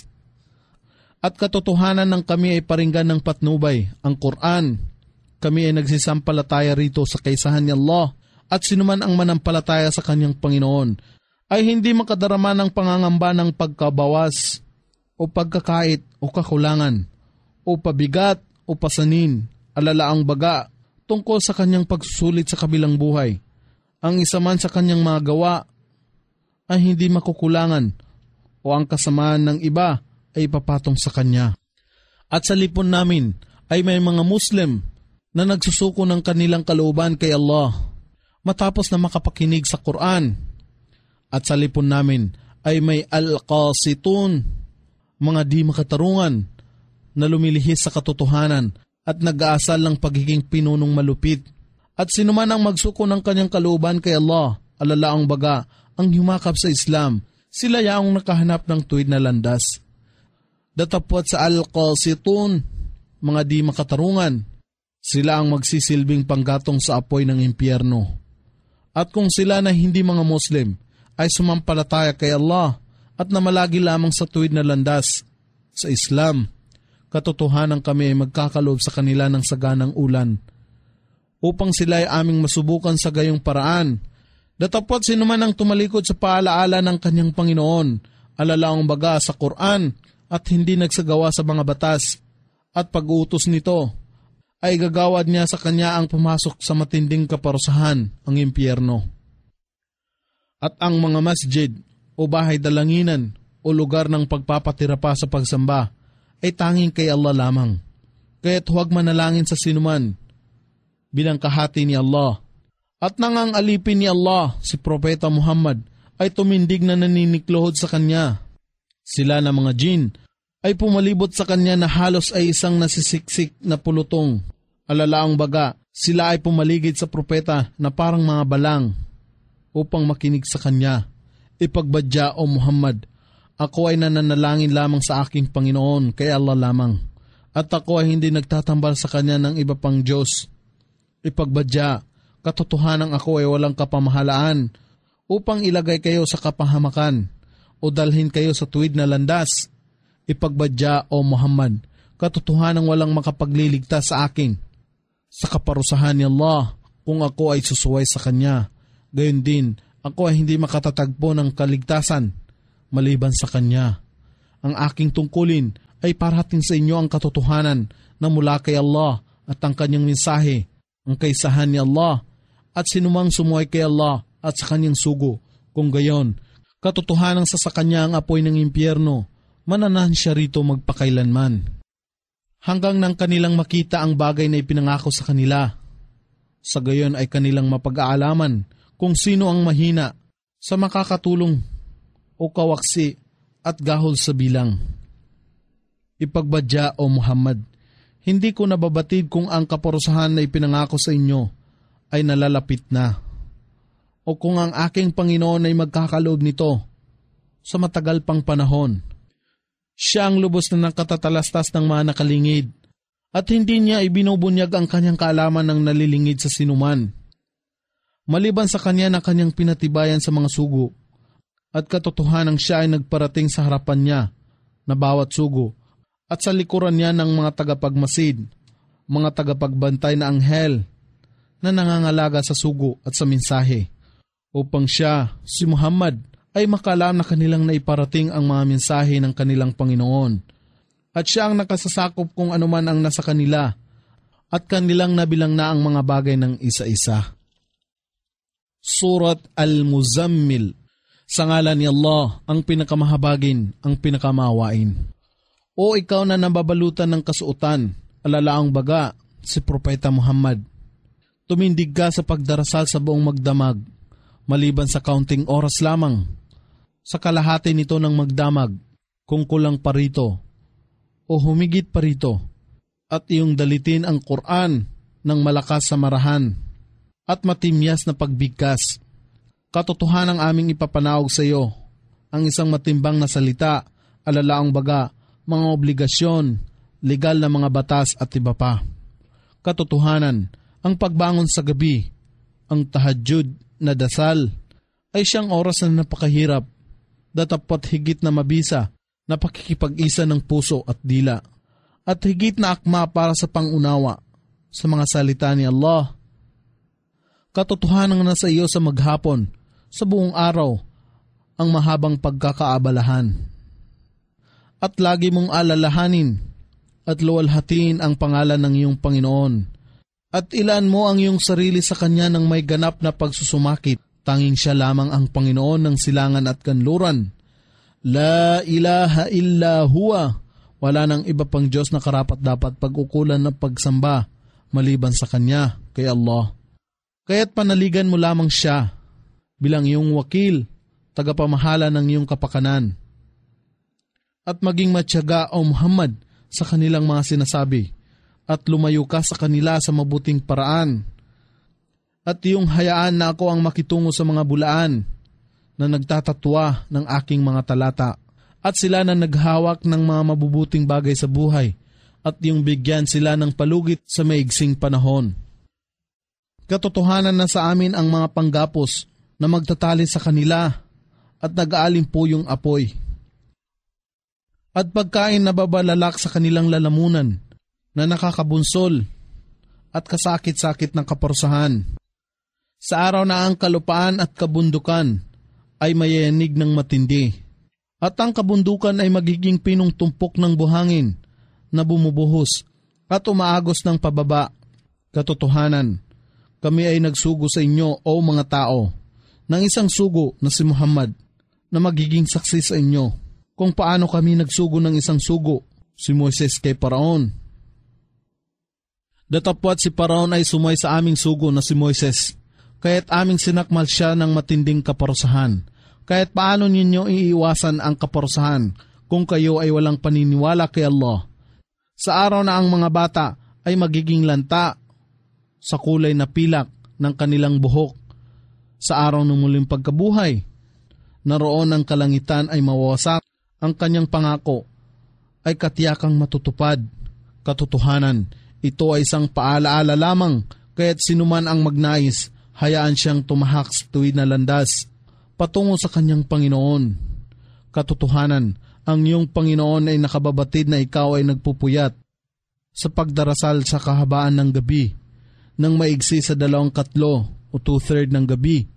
At katotohanan ng kami ay paringgan ng patnubay, ang Quran. Kami ay nagsisampalataya rito sa kaisahan ni Allah at sinuman ang manampalataya sa kanyang Panginoon ay hindi makadarama ng pangangamba ng pagkabawas o pagkakait o kakulangan o pabigat o pasanin, alalaang baga tungkol sa kanyang pagsusulit sa kabilang buhay. Ang isa man sa kanyang mga gawa ay hindi makukulangan o ang kasamaan ng iba ay papatong sa kanya. At sa lipon namin ay may mga Muslim na nagsusuko ng kanilang kalooban kay Allah matapos na makapakinig sa Quran. At sa lipon namin ay may al-qasitun, mga di makatarungan na lumilihis sa katotohanan at nag-aasal ng pagiging pinunong malupit. At sinuman ang magsuko ng kanyang kalooban kay Allah, alalaang baga ang humakap sa Islam, sila yaong nakahanap ng tuwid na landas. Datapwat sa al-qasitun, mga di makatarungan, sila ang magsisilbing panggatong sa apoy ng impyerno. At kung sila na hindi mga Muslim ay sumampalataya kay Allah at namalagi lamang sa tuwid na landas sa Islam, katotohanan kami ay magkakaloob sa kanila ng saganang ulan upang sila ay aming masubukan sa gayong paraan. Datapwat sinuman ang tumalikod sa paalaala ng kanyang Panginoon, alalaang baga sa Quran at hindi nagsagawa sa mga batas at pag-uutos nito, ay gagawad niya sa kanya ang pumasok sa matinding kaparusahan, ang impyerno. At ang mga masjid o bahay dalanginan o lugar ng pagpapatira pa sa pagsamba ay tanging kay Allah lamang. Kaya't huwag manalangin sa sinuman bilang kahati ni Allah. At nangang alipin ni Allah si Propeta Muhammad ay tumindig na naniniklohod sa kanya. Sila na mga jin ay pumalibot sa kanya na halos ay isang nasisiksik na pulutong. Alalaang baga, sila ay pumaligid sa propeta na parang mga balang upang makinig sa kanya. Ipagbadya o Muhammad, ako ay nananalangin lamang sa aking Panginoon kay Allah lamang. At ako ay hindi nagtatambal sa kanya ng iba pang Diyos. Ipagbadya, katotohanan ako ay walang kapamahalaan upang ilagay kayo sa kapahamakan o dalhin kayo sa tuwid na landas. Ipagbadya o Muhammad, katotohanan walang makapagliligtas sa akin sa kaparusahan ni Allah kung ako ay susuway sa kanya. Gayon din Ako ay hindi makatatagpo ng kaligtasan maliban sa Kanya. Ang aking tungkulin ay parating sa inyo ang katotohanan na mula kay Allah at ang Kanyang mensahe, ang kaisahan ni Allah at sinumang sumuway kay Allah at sa Kanyang sugo. Kung gayon, katotohanan sa sa Kanya ang apoy ng impyerno, mananahan siya rito magpakailanman. Hanggang nang kanilang makita ang bagay na ipinangako sa kanila. Sa gayon ay kanilang mapag-aalaman kung sino ang mahina sa makakatulong o kawaksi at gahol sa bilang. Ipagbadya o Muhammad, hindi ko nababatid kung ang kaparusahan na ipinangako sa inyo ay nalalapit na o kung ang aking Panginoon ay magkakaloob nito sa matagal pang panahon. Siya ang lubos na nakatatalastas ng mga nakalingid at hindi niya ibinubunyag ang kanyang kaalaman ng nalilingid sa sinuman. Maliban sa kanya na kanyang pinatibayan sa mga sugo at katotohanan siya ay nagparating sa harapan niya na bawat sugo at sa likuran niya ng mga tagapagmasid, mga tagapagbantay na anghel na nangangalaga sa sugo at sa mensahe upang siya, si Muhammad, ay makalam na kanilang naiparating ang mga mensahe ng kanilang Panginoon at siya ang nakasasakop kung anuman ang nasa kanila at kanilang nabilang na ang mga bagay ng isa-isa. Surat Al-Muzammil. Sa ngalan ni Allah, ang pinakamahabagin, ang pinakamawain. O ikaw na nababalutan ng kasuotan, alalaang baga, si Propeta Muhammad. Tumindig ka sa pagdarasal sa buong magdamag, maliban sa kaunting oras lamang. Sa kalahati nito ng magdamag, kung kulang pa rito, o humigit pa rito, at iyong dalitin ang Quran ng malakas sa marahan, at matimyas na pagbigkas. Katotohanan ang aming ipapanawag sa iyo, ang isang matimbang na salita, alalaang baga, mga obligasyon, legal na mga batas at iba pa. Katotohanan, ang pagbangon sa gabi, ang tahajjud na dasal, ay siyang oras na napakahirap, datapot higit na mabisa, na pakikipag-isa ng puso at dila, at higit na akma para sa pangunawa sa mga salita ni Allah. Katotohanan na sa iyo sa maghapon, sa buong araw, ang mahabang pagkakaabalahan. At lagi mong alalahanin at luwalhatiin ang pangalan ng iyong Panginoon. At ilaan mo ang iyong sarili sa Kanya ng may ganap na pagsusumakit. Tanging siya lamang ang Panginoon ng silangan at kanluran. La ilaha illa huwa. Wala nang iba pang Diyos na karapat dapat pag-ukulan ng pagsamba maliban sa Kanya, kay Allah. Kaya't panaligan mo lamang siya bilang iyong wakil, tagapamahala ng iyong kapakanan. At maging matyaga o Muhammad sa kanilang mga sinasabi at lumayo ka sa kanila sa mabuting paraan. At iyong hayaan na ako ang makitungo sa mga bulaan na nagtatatwa ng aking mga talata at sila na naghawak ng mga mabubuting bagay sa buhay at iyong bigyan sila ng palugit sa maigsing panahon. Katotohanan na sa amin ang mga panggapos na magtatali sa kanila at nag-aalim po yung apoy. At pagkain na babalalak sa kanilang lalamunan na nakakabunsol at kasakit-sakit ng kaparusahan. Sa araw na ang kalupaan at kabundukan ay mayayanig ng matindi at ang kabundukan ay magiging pinong tumpok ng buhangin na bumubuhos at umaagos ng pababa. Katotohanan, kami ay nagsugo sa inyo o mga tao ng isang sugo na si Muhammad na magiging saksi sa inyo kung paano kami nagsugo ng isang sugo, si Moises kay Paraon. Datapwat si Paraon ay sumay sa aming sugo na si Moises, kaya't aming sinakmal siya ng matinding kaparusahan. Kaya't paano ninyo iiwasan ang kaparusahan kung kayo ay walang paniniwala kay Allah? Sa araw na ang mga bata ay magiging lanta sa kulay na pilak ng kanilang buhok. Sa araw ng muling pagkabuhay, naroon ang kalangitan ay mawawasak, ang kanyang pangako ay katiyakang matutupad. Katotohanan, ito ay isang paalaala lamang, kaya't sinuman ang magnais, hayaan siyang tumahak sa tuwid na landas, patungo sa kanyang Panginoon. Katotohanan, ang iyong Panginoon ay nakababatid na ikaw ay nagpupuyat sa pagdarasal sa kahabaan ng gabi, nang maigsi sa dalawang katlo o two-third ng gabi,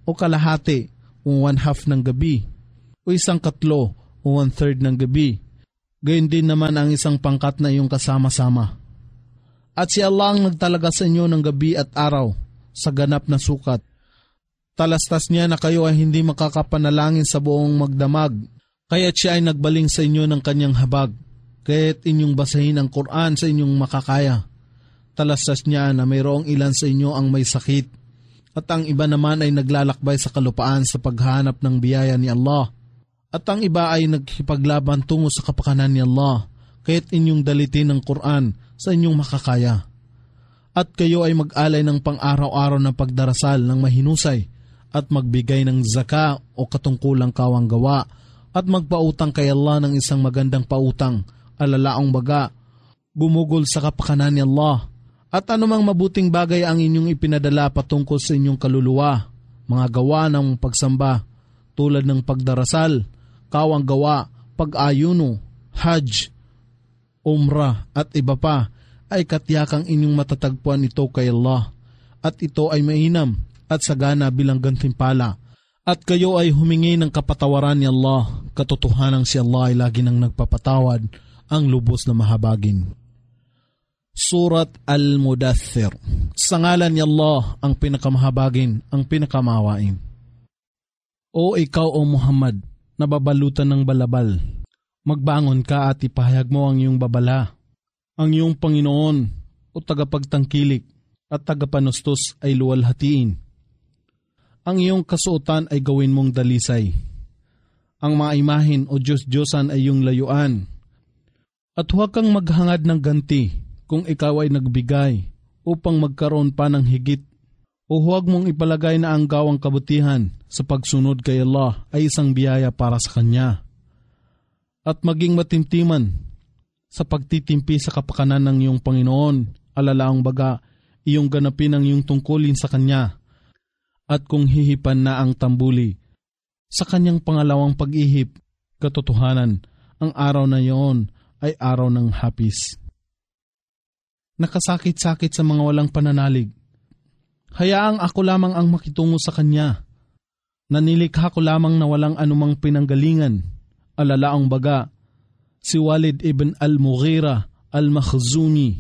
o kalahati o one half ng gabi, o isang katlo o one third ng gabi. Gayon din naman ang isang pangkat na iyong kasama-sama. At si Allah ang nagtalaga sa inyo ng gabi at araw sa ganap na sukat. Talastas niya na kayo ay hindi makakapanalangin sa buong magdamag, kaya't siya ay nagbaling sa inyo ng kanyang habag, kaya't inyong basahin ang Quran sa inyong makakaya. Talastas niya na mayroong ilan sa inyo ang may sakit, at ang iba naman ay naglalakbay sa kalupaan sa paghanap ng biyaya ni Allah, at ang iba ay nagkipaglaban tungo sa kapakanan ni Allah, kaya't inyong dalitin ang Quran sa inyong makakaya. At kayo ay mag-alay ng pang-araw-araw na pagdarasal ng mahinusay, at magbigay ng zaka o katungkulang kawang gawa, at magpautang kay Allah ng isang magandang pautang, alalaong baga, gumugol sa kapakanan ni Allah. At anumang mabuting bagay ang inyong ipinadala patungkol sa inyong kaluluwa, mga gawa ng pagsamba, tulad ng pagdarasal, kawang gawa, pag-ayuno, hajj, umrah at iba pa, ay katiyakang inyong matatagpuan ito kay Allah, at ito ay mainam at sagana bilang gantimpala, at kayo ay humingi ng kapatawaran ni Allah, katotohanan si Allah ay lagi nang nagpapatawad, ang lubos na mahabagin. Surat Al-Mudaththir. Sa ngalan ni Allah, ang pinakamahabagin, ang pinakamawain. O ikaw o Muhammad, nababalutan ng balabal, magbangon ka at ipahayag mo ang iyong babala. Ang iyong Panginoon o tagapagtangkilik at tagapanustos ay luwalhatiin. Ang iyong kasuotan ay gawin mong dalisay. Ang mga imahin o Diyos-Diyosan ay iyong layuan. At huwag kang maghangad ng ganti kung ikaw ay nagbigay upang magkaroon pa ng higit. O huwag mong ipalagay na ang gawang kabutihan sa pagsunod kay Allah ay isang biyaya para sa Kanya. At maging matimtiman sa pagtitimpi sa kapakanan ng iyong Panginoon, alalaang baga, iyong ganapin ang iyong tungkulin sa Kanya. At kung hihipan na ang tambuli, sa Kanyang pangalawang pag-ihip, katotohanan, ang araw na iyon ay araw ng hapis. Nakasakit-sakit sa mga walang pananalig. Hayaang ako lamang ang makitungo sa Kanya. Nanilikha ko lamang na walang anumang pinanggalingan. Alalaang baga, si Walid ibn al-Mughira al-Makhzumi,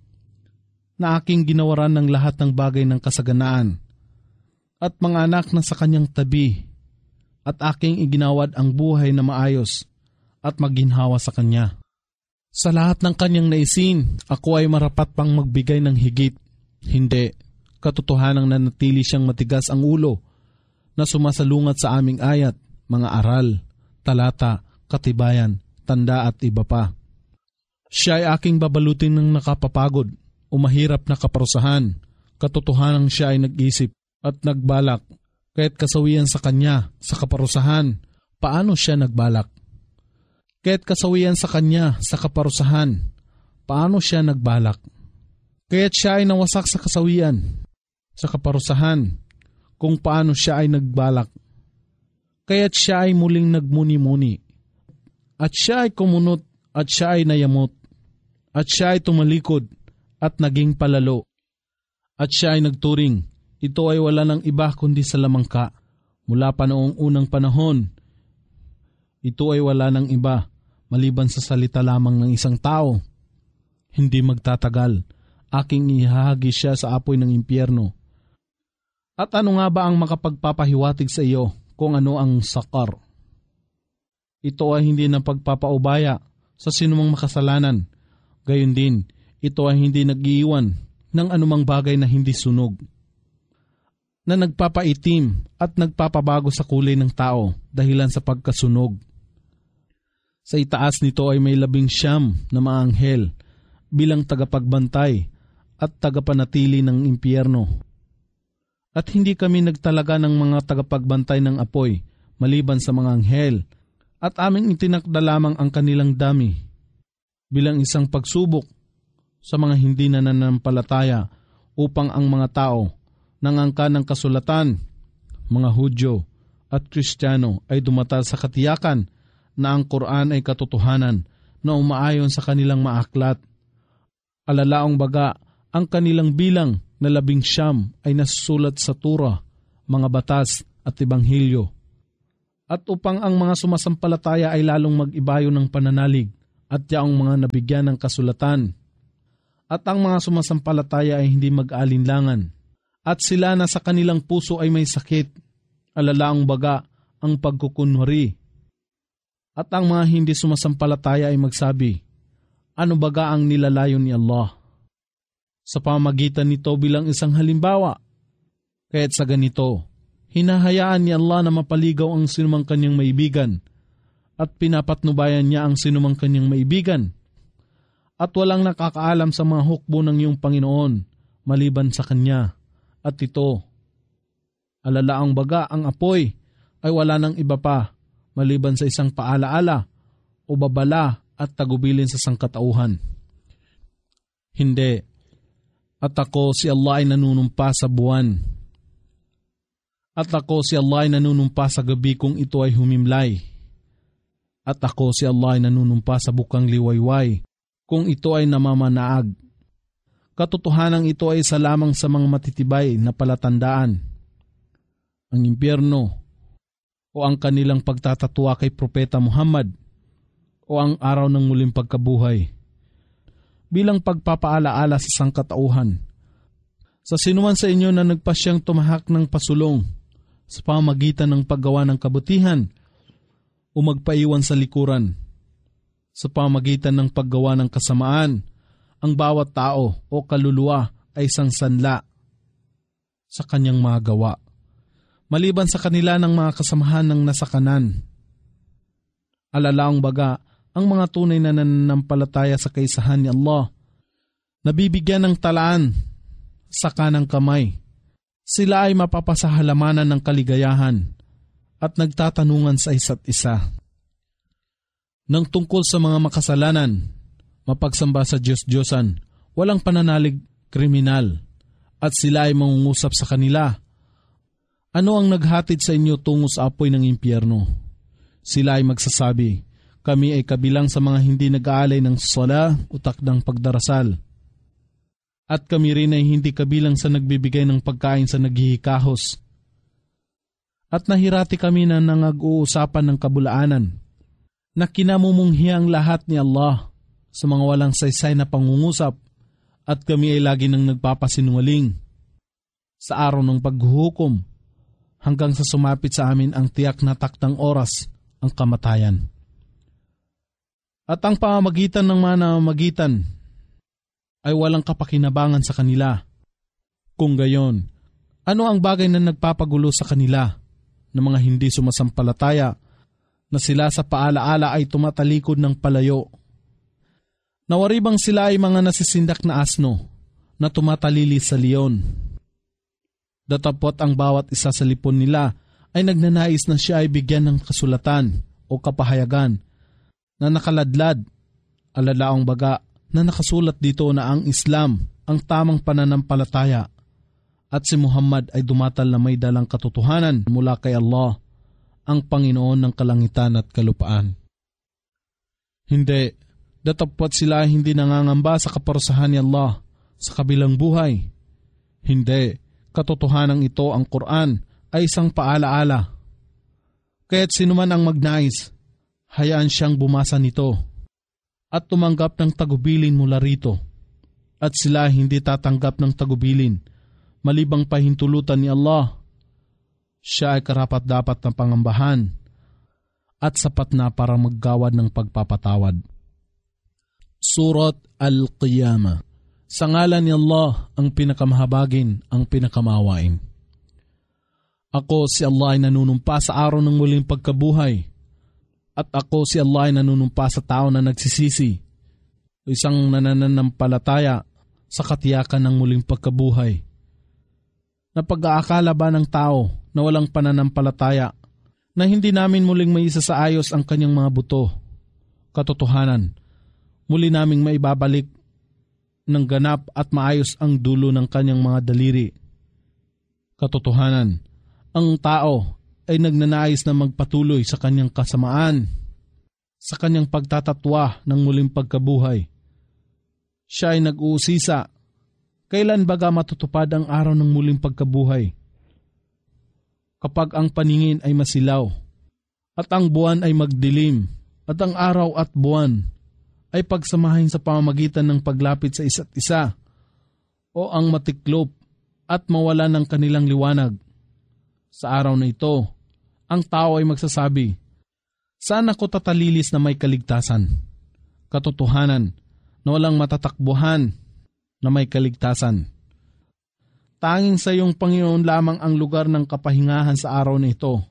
na aking ginawaran ng lahat ng bagay ng kasaganaan, at mga anak na sa kanyang tabi, at aking iginawad ang buhay na maayos at maginhawa sa Kanya. Sa lahat ng kanyang naisin, ako ay marapat pang magbigay ng higit. Hindi, katotohanang nanatili siyang matigas ang ulo na sumasalungat sa aming ayat, mga aral, talata, katibayan, tanda at iba pa. Siya ay aking babalutin ng nakapapagod o mahirap na kaparusahan. Katotohanang siya ay nag-isip at nagbalak, kaya't kasawian sa Kanya sa kaparusahan. Paano siya nagbalak? Kaya't kasawian sa Kanya sa kaparusahan. Paano siya nagbalak? Kaya't siya ay nawasak sa kasawian sa kaparusahan, kung paano siya ay nagbalak. Kaya't siya ay muling nagmuni-muni. At siya ay kumunot at siya ay nayamot. At siya ay tumalikod at naging palalo. At siya ay nagturing. Ito ay wala ng iba kundi sa lamangka. Mula pa noong unang panahon, ito ay wala ng iba maliban sa salita lamang ng isang tao. Hindi magtatagal, aking ihahagi siya sa apoy ng impyerno. At ano nga ba ang makapagpapahiwatig sa iyo kung ano ang sakar? Ito ay hindi na pagpapaubaya sa sinumang makasalanan. Gayon din, ito ay hindi nag-iiwan ng anumang bagay na hindi sunog, na nagpapaitim at nagpapabago sa kulay ng tao dahilan sa pagkasunog. Sa itaas nito ay may labing siyam na mga anghel bilang tagapagbantay at tagapanatili ng impyerno. At hindi kami nagtalaga ng mga tagapagbantay ng apoy maliban sa mga anghel, at aming itinakda lamang ang kanilang dami bilang isang pagsubok sa mga hindi nananampalataya upang ang mga tao nangangka ng kasulatan, mga Hudyo at Kristiyano ay dumatal sa katiyakan na ang Quran ay katotohanan na umaayon sa kanilang maaklat. Alalaong baga, ang kanilang bilang na labing siyam ay nasusulat sa Tura, mga batas at Ebanghelyo, at upang ang mga sumasampalataya ay lalong mag-ibayo ng pananalig at yaong mga nabigyan ng kasulatan, at ang mga sumasampalataya ay hindi mag-alinlangan, at sila na sa kanilang puso ay may sakit, alalaang baga ang pagkukunwari. At ang mga hindi sumasampalataya ay magsabi, ano baga ang nilalayon ni Allah? Sa pamagitan nito bilang isang halimbawa, kaya't sa ganito, hinahayaan ni Allah na mapaligaw ang sinumang kanyang maibigan at pinapatnubayan niya ang sinumang kanyang maibigan. At walang nakakaalam sa mga hukbo ng iyong Panginoon maliban sa Kanya. At ito, alalaang baga ang apoy ay wala ng iba pa maliban sa isang paalaala o babala at tagubilin sa sangkatauhan. Hindi. At ako si Allah ay nanunumpa sa buwan. At ako si Allah ay nanunumpa sa gabi kung ito ay humimlay. At ako si Allah ay nanunumpa sa bukang liwayway kung ito ay namamanaag. Katotohanan ito ay isa lamang sa mga matitibay na palatandaan. Ang impyerno o ang kanilang pagtatatwa kay Propeta Muhammad o ang araw ng muling pagkabuhay bilang pagpapaalaala sa sangkatauhan. Sa sinuman sa inyo na nagpasyang tumahak ng pasulong sa pamamagitan ng paggawa ng kabutihan o magpaiwan sa likuran, sa pamamagitan ng paggawa ng kasamaan, ang bawat tao o kaluluwa ay isang sanla sa kanyang mga gawa, maliban sa kanila ng mga kasamahan ng nasa kanan. Alalaang baga, ang mga tunay na nananampalataya sa kaisahan ni Allah, nabibigyan ng talaan sa kanang kamay. Sila ay mapapasahalamanan ng kaligayahan at nagtatanungan sa isa't isa. Nang tungkol sa mga makasalanan, mapagsamba sa Diyos-Diyosan, walang pananalig kriminal, at sila ay mangungusap sa kanila. Ano ang naghatid sa inyo tungo sa apoy ng impyerno? Sila ay magsasabi, kami ay kabilang sa mga hindi nag-aalay ng sala o takdang pagdarasal. At kami rin ay hindi kabilang sa nagbibigay ng pagkain sa naghihikahos. At nahirati kami na nangag-uusapan ng kabulaanan, na kinamumunghi ang lahat ni Allah sa mga walang saysay na pangungusap, at kami ay lagi nang nagpapasinungaling sa araw ng paghuhukom hanggang sa sumapit sa amin ang tiyak na takdang oras, ang kamatayan. At ang pamamagitan ng mga namamagitan ay walang kapakinabangan sa kanila. Kung gayon, ano ang bagay na nagpapagulo sa kanila ng mga hindi sumasampalataya na sila sa paalaala ay tumatalikod ng palayo? Nawaribang sila ay mga nasisindak na asno na tumatalili sa leon. Datapot ang bawat isa sa lipon nila ay nagnanais na siya ay bigyan ng kasulatan o kapahayagan na nakaladlad, alalaang baga na nakasulat dito na ang Islam ang tamang pananampalataya at si Muhammad ay dumatal na may dalang katotohanan mula kay Allah, ang Panginoon ng kalangitan at kalupaan. Hindi, datapot sila hindi nangangamba sa kaparusahan ni Allah sa kabilang buhay. Hindi, katotohanan ito ang Quran ay isang paalaala. Kaya't sinuman ang magnais, hayaan siyang bumasa nito at tumanggap ng tagubilin mula rito. At sila hindi tatanggap ng tagubilin malibang pahintulutan ni Allah. Siya ay karapat-dapat na pangambahan at sapat na para maggawad ng pagpapatawad. Surat Al-Qiyamah. Sa ngalan ni Allah ang pinakamahabagin, ang pinakamawain. Ako si Allah ay nanunumpa sa araw ng muling pagkabuhay. At ako si Allah ay nanunumpa sa tao na nagsisisi o isang nananampalataya sa katiyakan ng muling pagkabuhay. Na pag-aakala ba ng tao na walang pananampalataya na hindi namin muling may isa sa ayos ang kanyang mga buto? Katotohanan, muli naming maibabalik ng ganap at maayos ang dulo ng kanyang mga daliri. Katotohanan, ang tao ay nagnanais na magpatuloy sa kanyang kasamaan, sa kanyang pagtatatwa ng muling pagkabuhay. Siya ay nag-uusisa, kailan baga matutupad ang araw ng muling pagkabuhay? kapag ang paningin ay masilaw, at ang buwan ay magdilim, at ang araw at buwan ay pagsamahin sa pamamagitan ng paglapit sa isa't isa, o ang matiklop at mawala ng kanilang liwanag. Sa araw na ito, ang tao ay magsasabi, saan ako tatalilis na may kaligtasan? Katotohanan na walang matatakbuhan na may kaligtasan. Tanging sa iyong Panginoon lamang ang lugar ng kapahingahan sa araw na ito.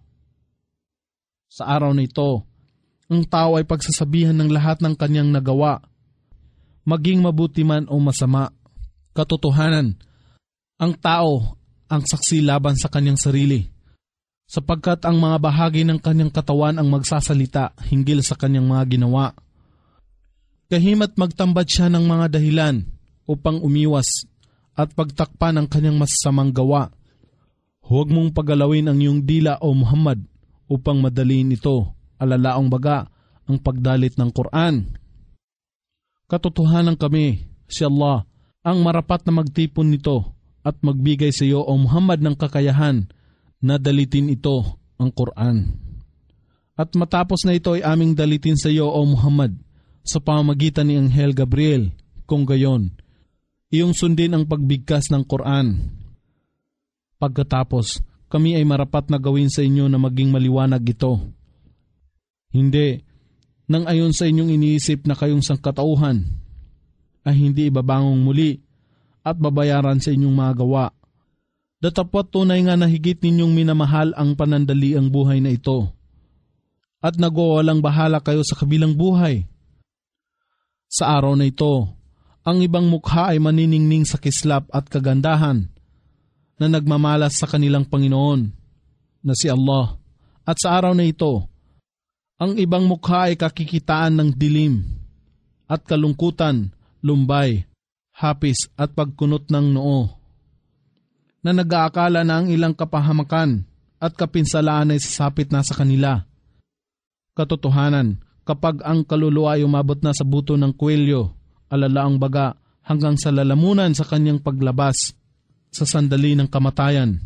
Sa araw na ito, ang tao ay pagsasabihan ng lahat ng kanyang nagawa, maging mabuti man o masama. Katotohanan, ang tao ang saksi laban sa kanyang sarili, sapagkat ang mga bahagi ng kanyang katawan ang magsasalita hinggil sa kanyang mga ginawa. Kahimat magtambat siya ng mga dahilan upang umiwas at pagtakpan ang kanyang masasamang gawa. Huwag mong pagalawin ang iyong dila o Muhammad upang madaliin ito, alalaong baga ang pagdalit ng Quran. Katotohanan kami, si Allah, ang marapat na magtipon nito at magbigay sa iyo o Muhammad ng kakayahan na dalitin ito, ang Quran. At matapos na ito ay aming dalitin sa iyo o Muhammad sa pamamagitan ni Anghel Gabriel, kung gayon, iyong sundin ang pagbigkas ng Quran. Pagkatapos, kami ay marapat na gawin sa inyo na maging maliwanag ito. Hindi, nang ayon sa inyong iniisip na kayong sangkatauhan, ay hindi ibabangong muli at babayaran sa inyong mga gawa. Datapwat tunay nga na higit ninyong minamahal ang panandaliang buhay na ito, at nagwawalang bahala kayo sa kabilang buhay. Sa araw na ito, ang ibang mukha ay maniningning sa kislap at kagandahan na nagmamalas sa kanilang Panginoon, na si Allah. At sa araw na ito, ang ibang mukha ay kakikitaan ng dilim at kalungkutan, lumbay, hapis at pagkunot ng noo, na nag-aakala na ang ilang kapahamakan at kapinsalaan ay sasapit na sa kanila. Katotohanan, kapag ang kaluluwa ay umabot na sa buto ng kwelyo, alalaang baga hanggang sa lalamunan sa kanyang paglabas sa sandali ng kamatayan.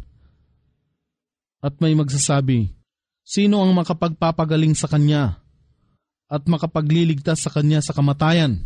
At may magsasabi, sino ang makapagpapagaling sa kanya at makapagliligtas sa kanya sa kamatayan?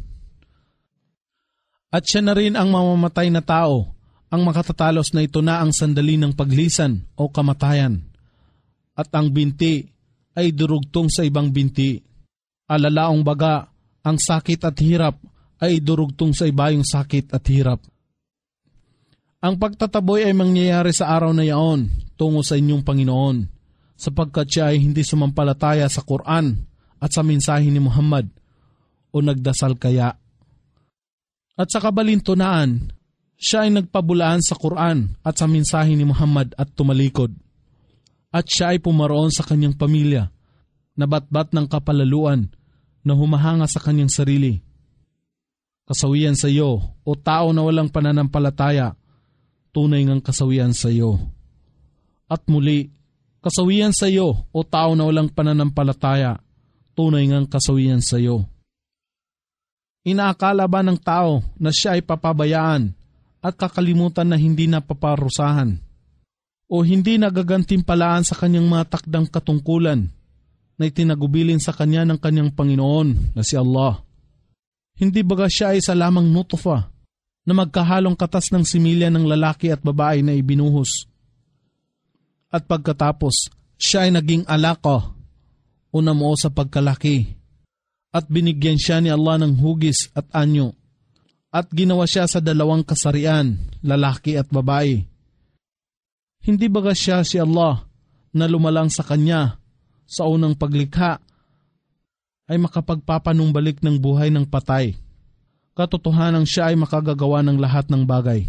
At siya na rin ang mamamatay na tao, ang makatatalos na ito na ang sandali ng paglisan o kamatayan. At ang binti ay durugtong sa ibang binti. Alalaong baga, ang sakit at hirap ay durugtong sa ibayong sakit at hirap. Ang pagtataboy ay mangyayari sa araw na yaon tungo sa inyong Panginoon, sapagkat siya ay hindi sumampalataya sa Quran at sa mensahe ni Muhammad o nagdasal kaya. At sa kabalintunaan, siya ay nagpabulaan sa Quran at sa mensahe ni Muhammad at tumalikod. At siya ay pumaroon sa kanyang pamilya, nabatbat ng kapalaluan na humahanga sa kanyang sarili. Kasawian sa iyo, o tao na walang pananampalataya, tunay ngang kasawian sa iyo. At muli, kasawian sa iyo, o tao na walang pananampalataya, tunay ngang kasawian sa iyo. Inaakala ba ng tao na siya ay papabayaan at kakalimutan na hindi na paparusahan o hindi nagagantimpalaan sa kanyang mga takdang katungkulan na itinagubilin sa kanya ng kanyang Panginoon na si Allah? Hindi baga siya ay isa lamang nutfa na magkahalong katas ng similya ng lalaki at babae na ibinuhos? At pagkatapos, siya ay naging alaka o namuo sa pagkalaki at binigyan siya ni Allah ng hugis at anyo at ginawa siya sa dalawang kasarian, lalaki at babae. Hindi baga siya si Allah na lumalang sa kanya sa unang paglikha ay makapagpapanumbalik ng buhay ng patay? Katotohanan siya ay makagagawa ng lahat ng bagay.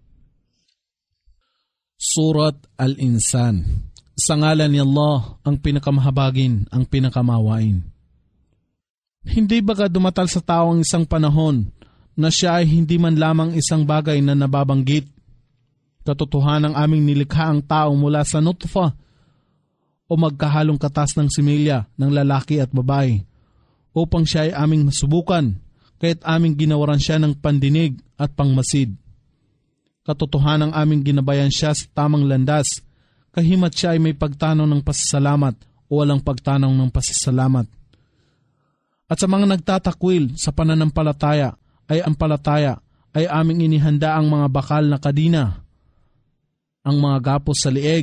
Surat Al-Insan. Sa ngalan ni Allah, ang pinakamahabagin, ang pinakamawain. Hindi baga dumatal sa tao ang isang panahon na siya ay hindi man lamang isang bagay na nababanggit? Katotohanan ang aming nilikha ang tao mula sa nutfa o magkahalong katas ng similya ng lalaki at babae upang siya ay aming masubukan, kaya't aming ginawaran siya ng pandinig at pangmasid. Katotohanan ang aming ginabayan siya sa tamang landas, kahimat siya ay may pagtanaw ng pasasalamat o walang pagtanaw ng pasasalamat. At sa mga nagtatakwil sa pananampalataya ay ang palataya ay aming inihanda ang mga bakal na kadina, ang mga gapos sa lieg,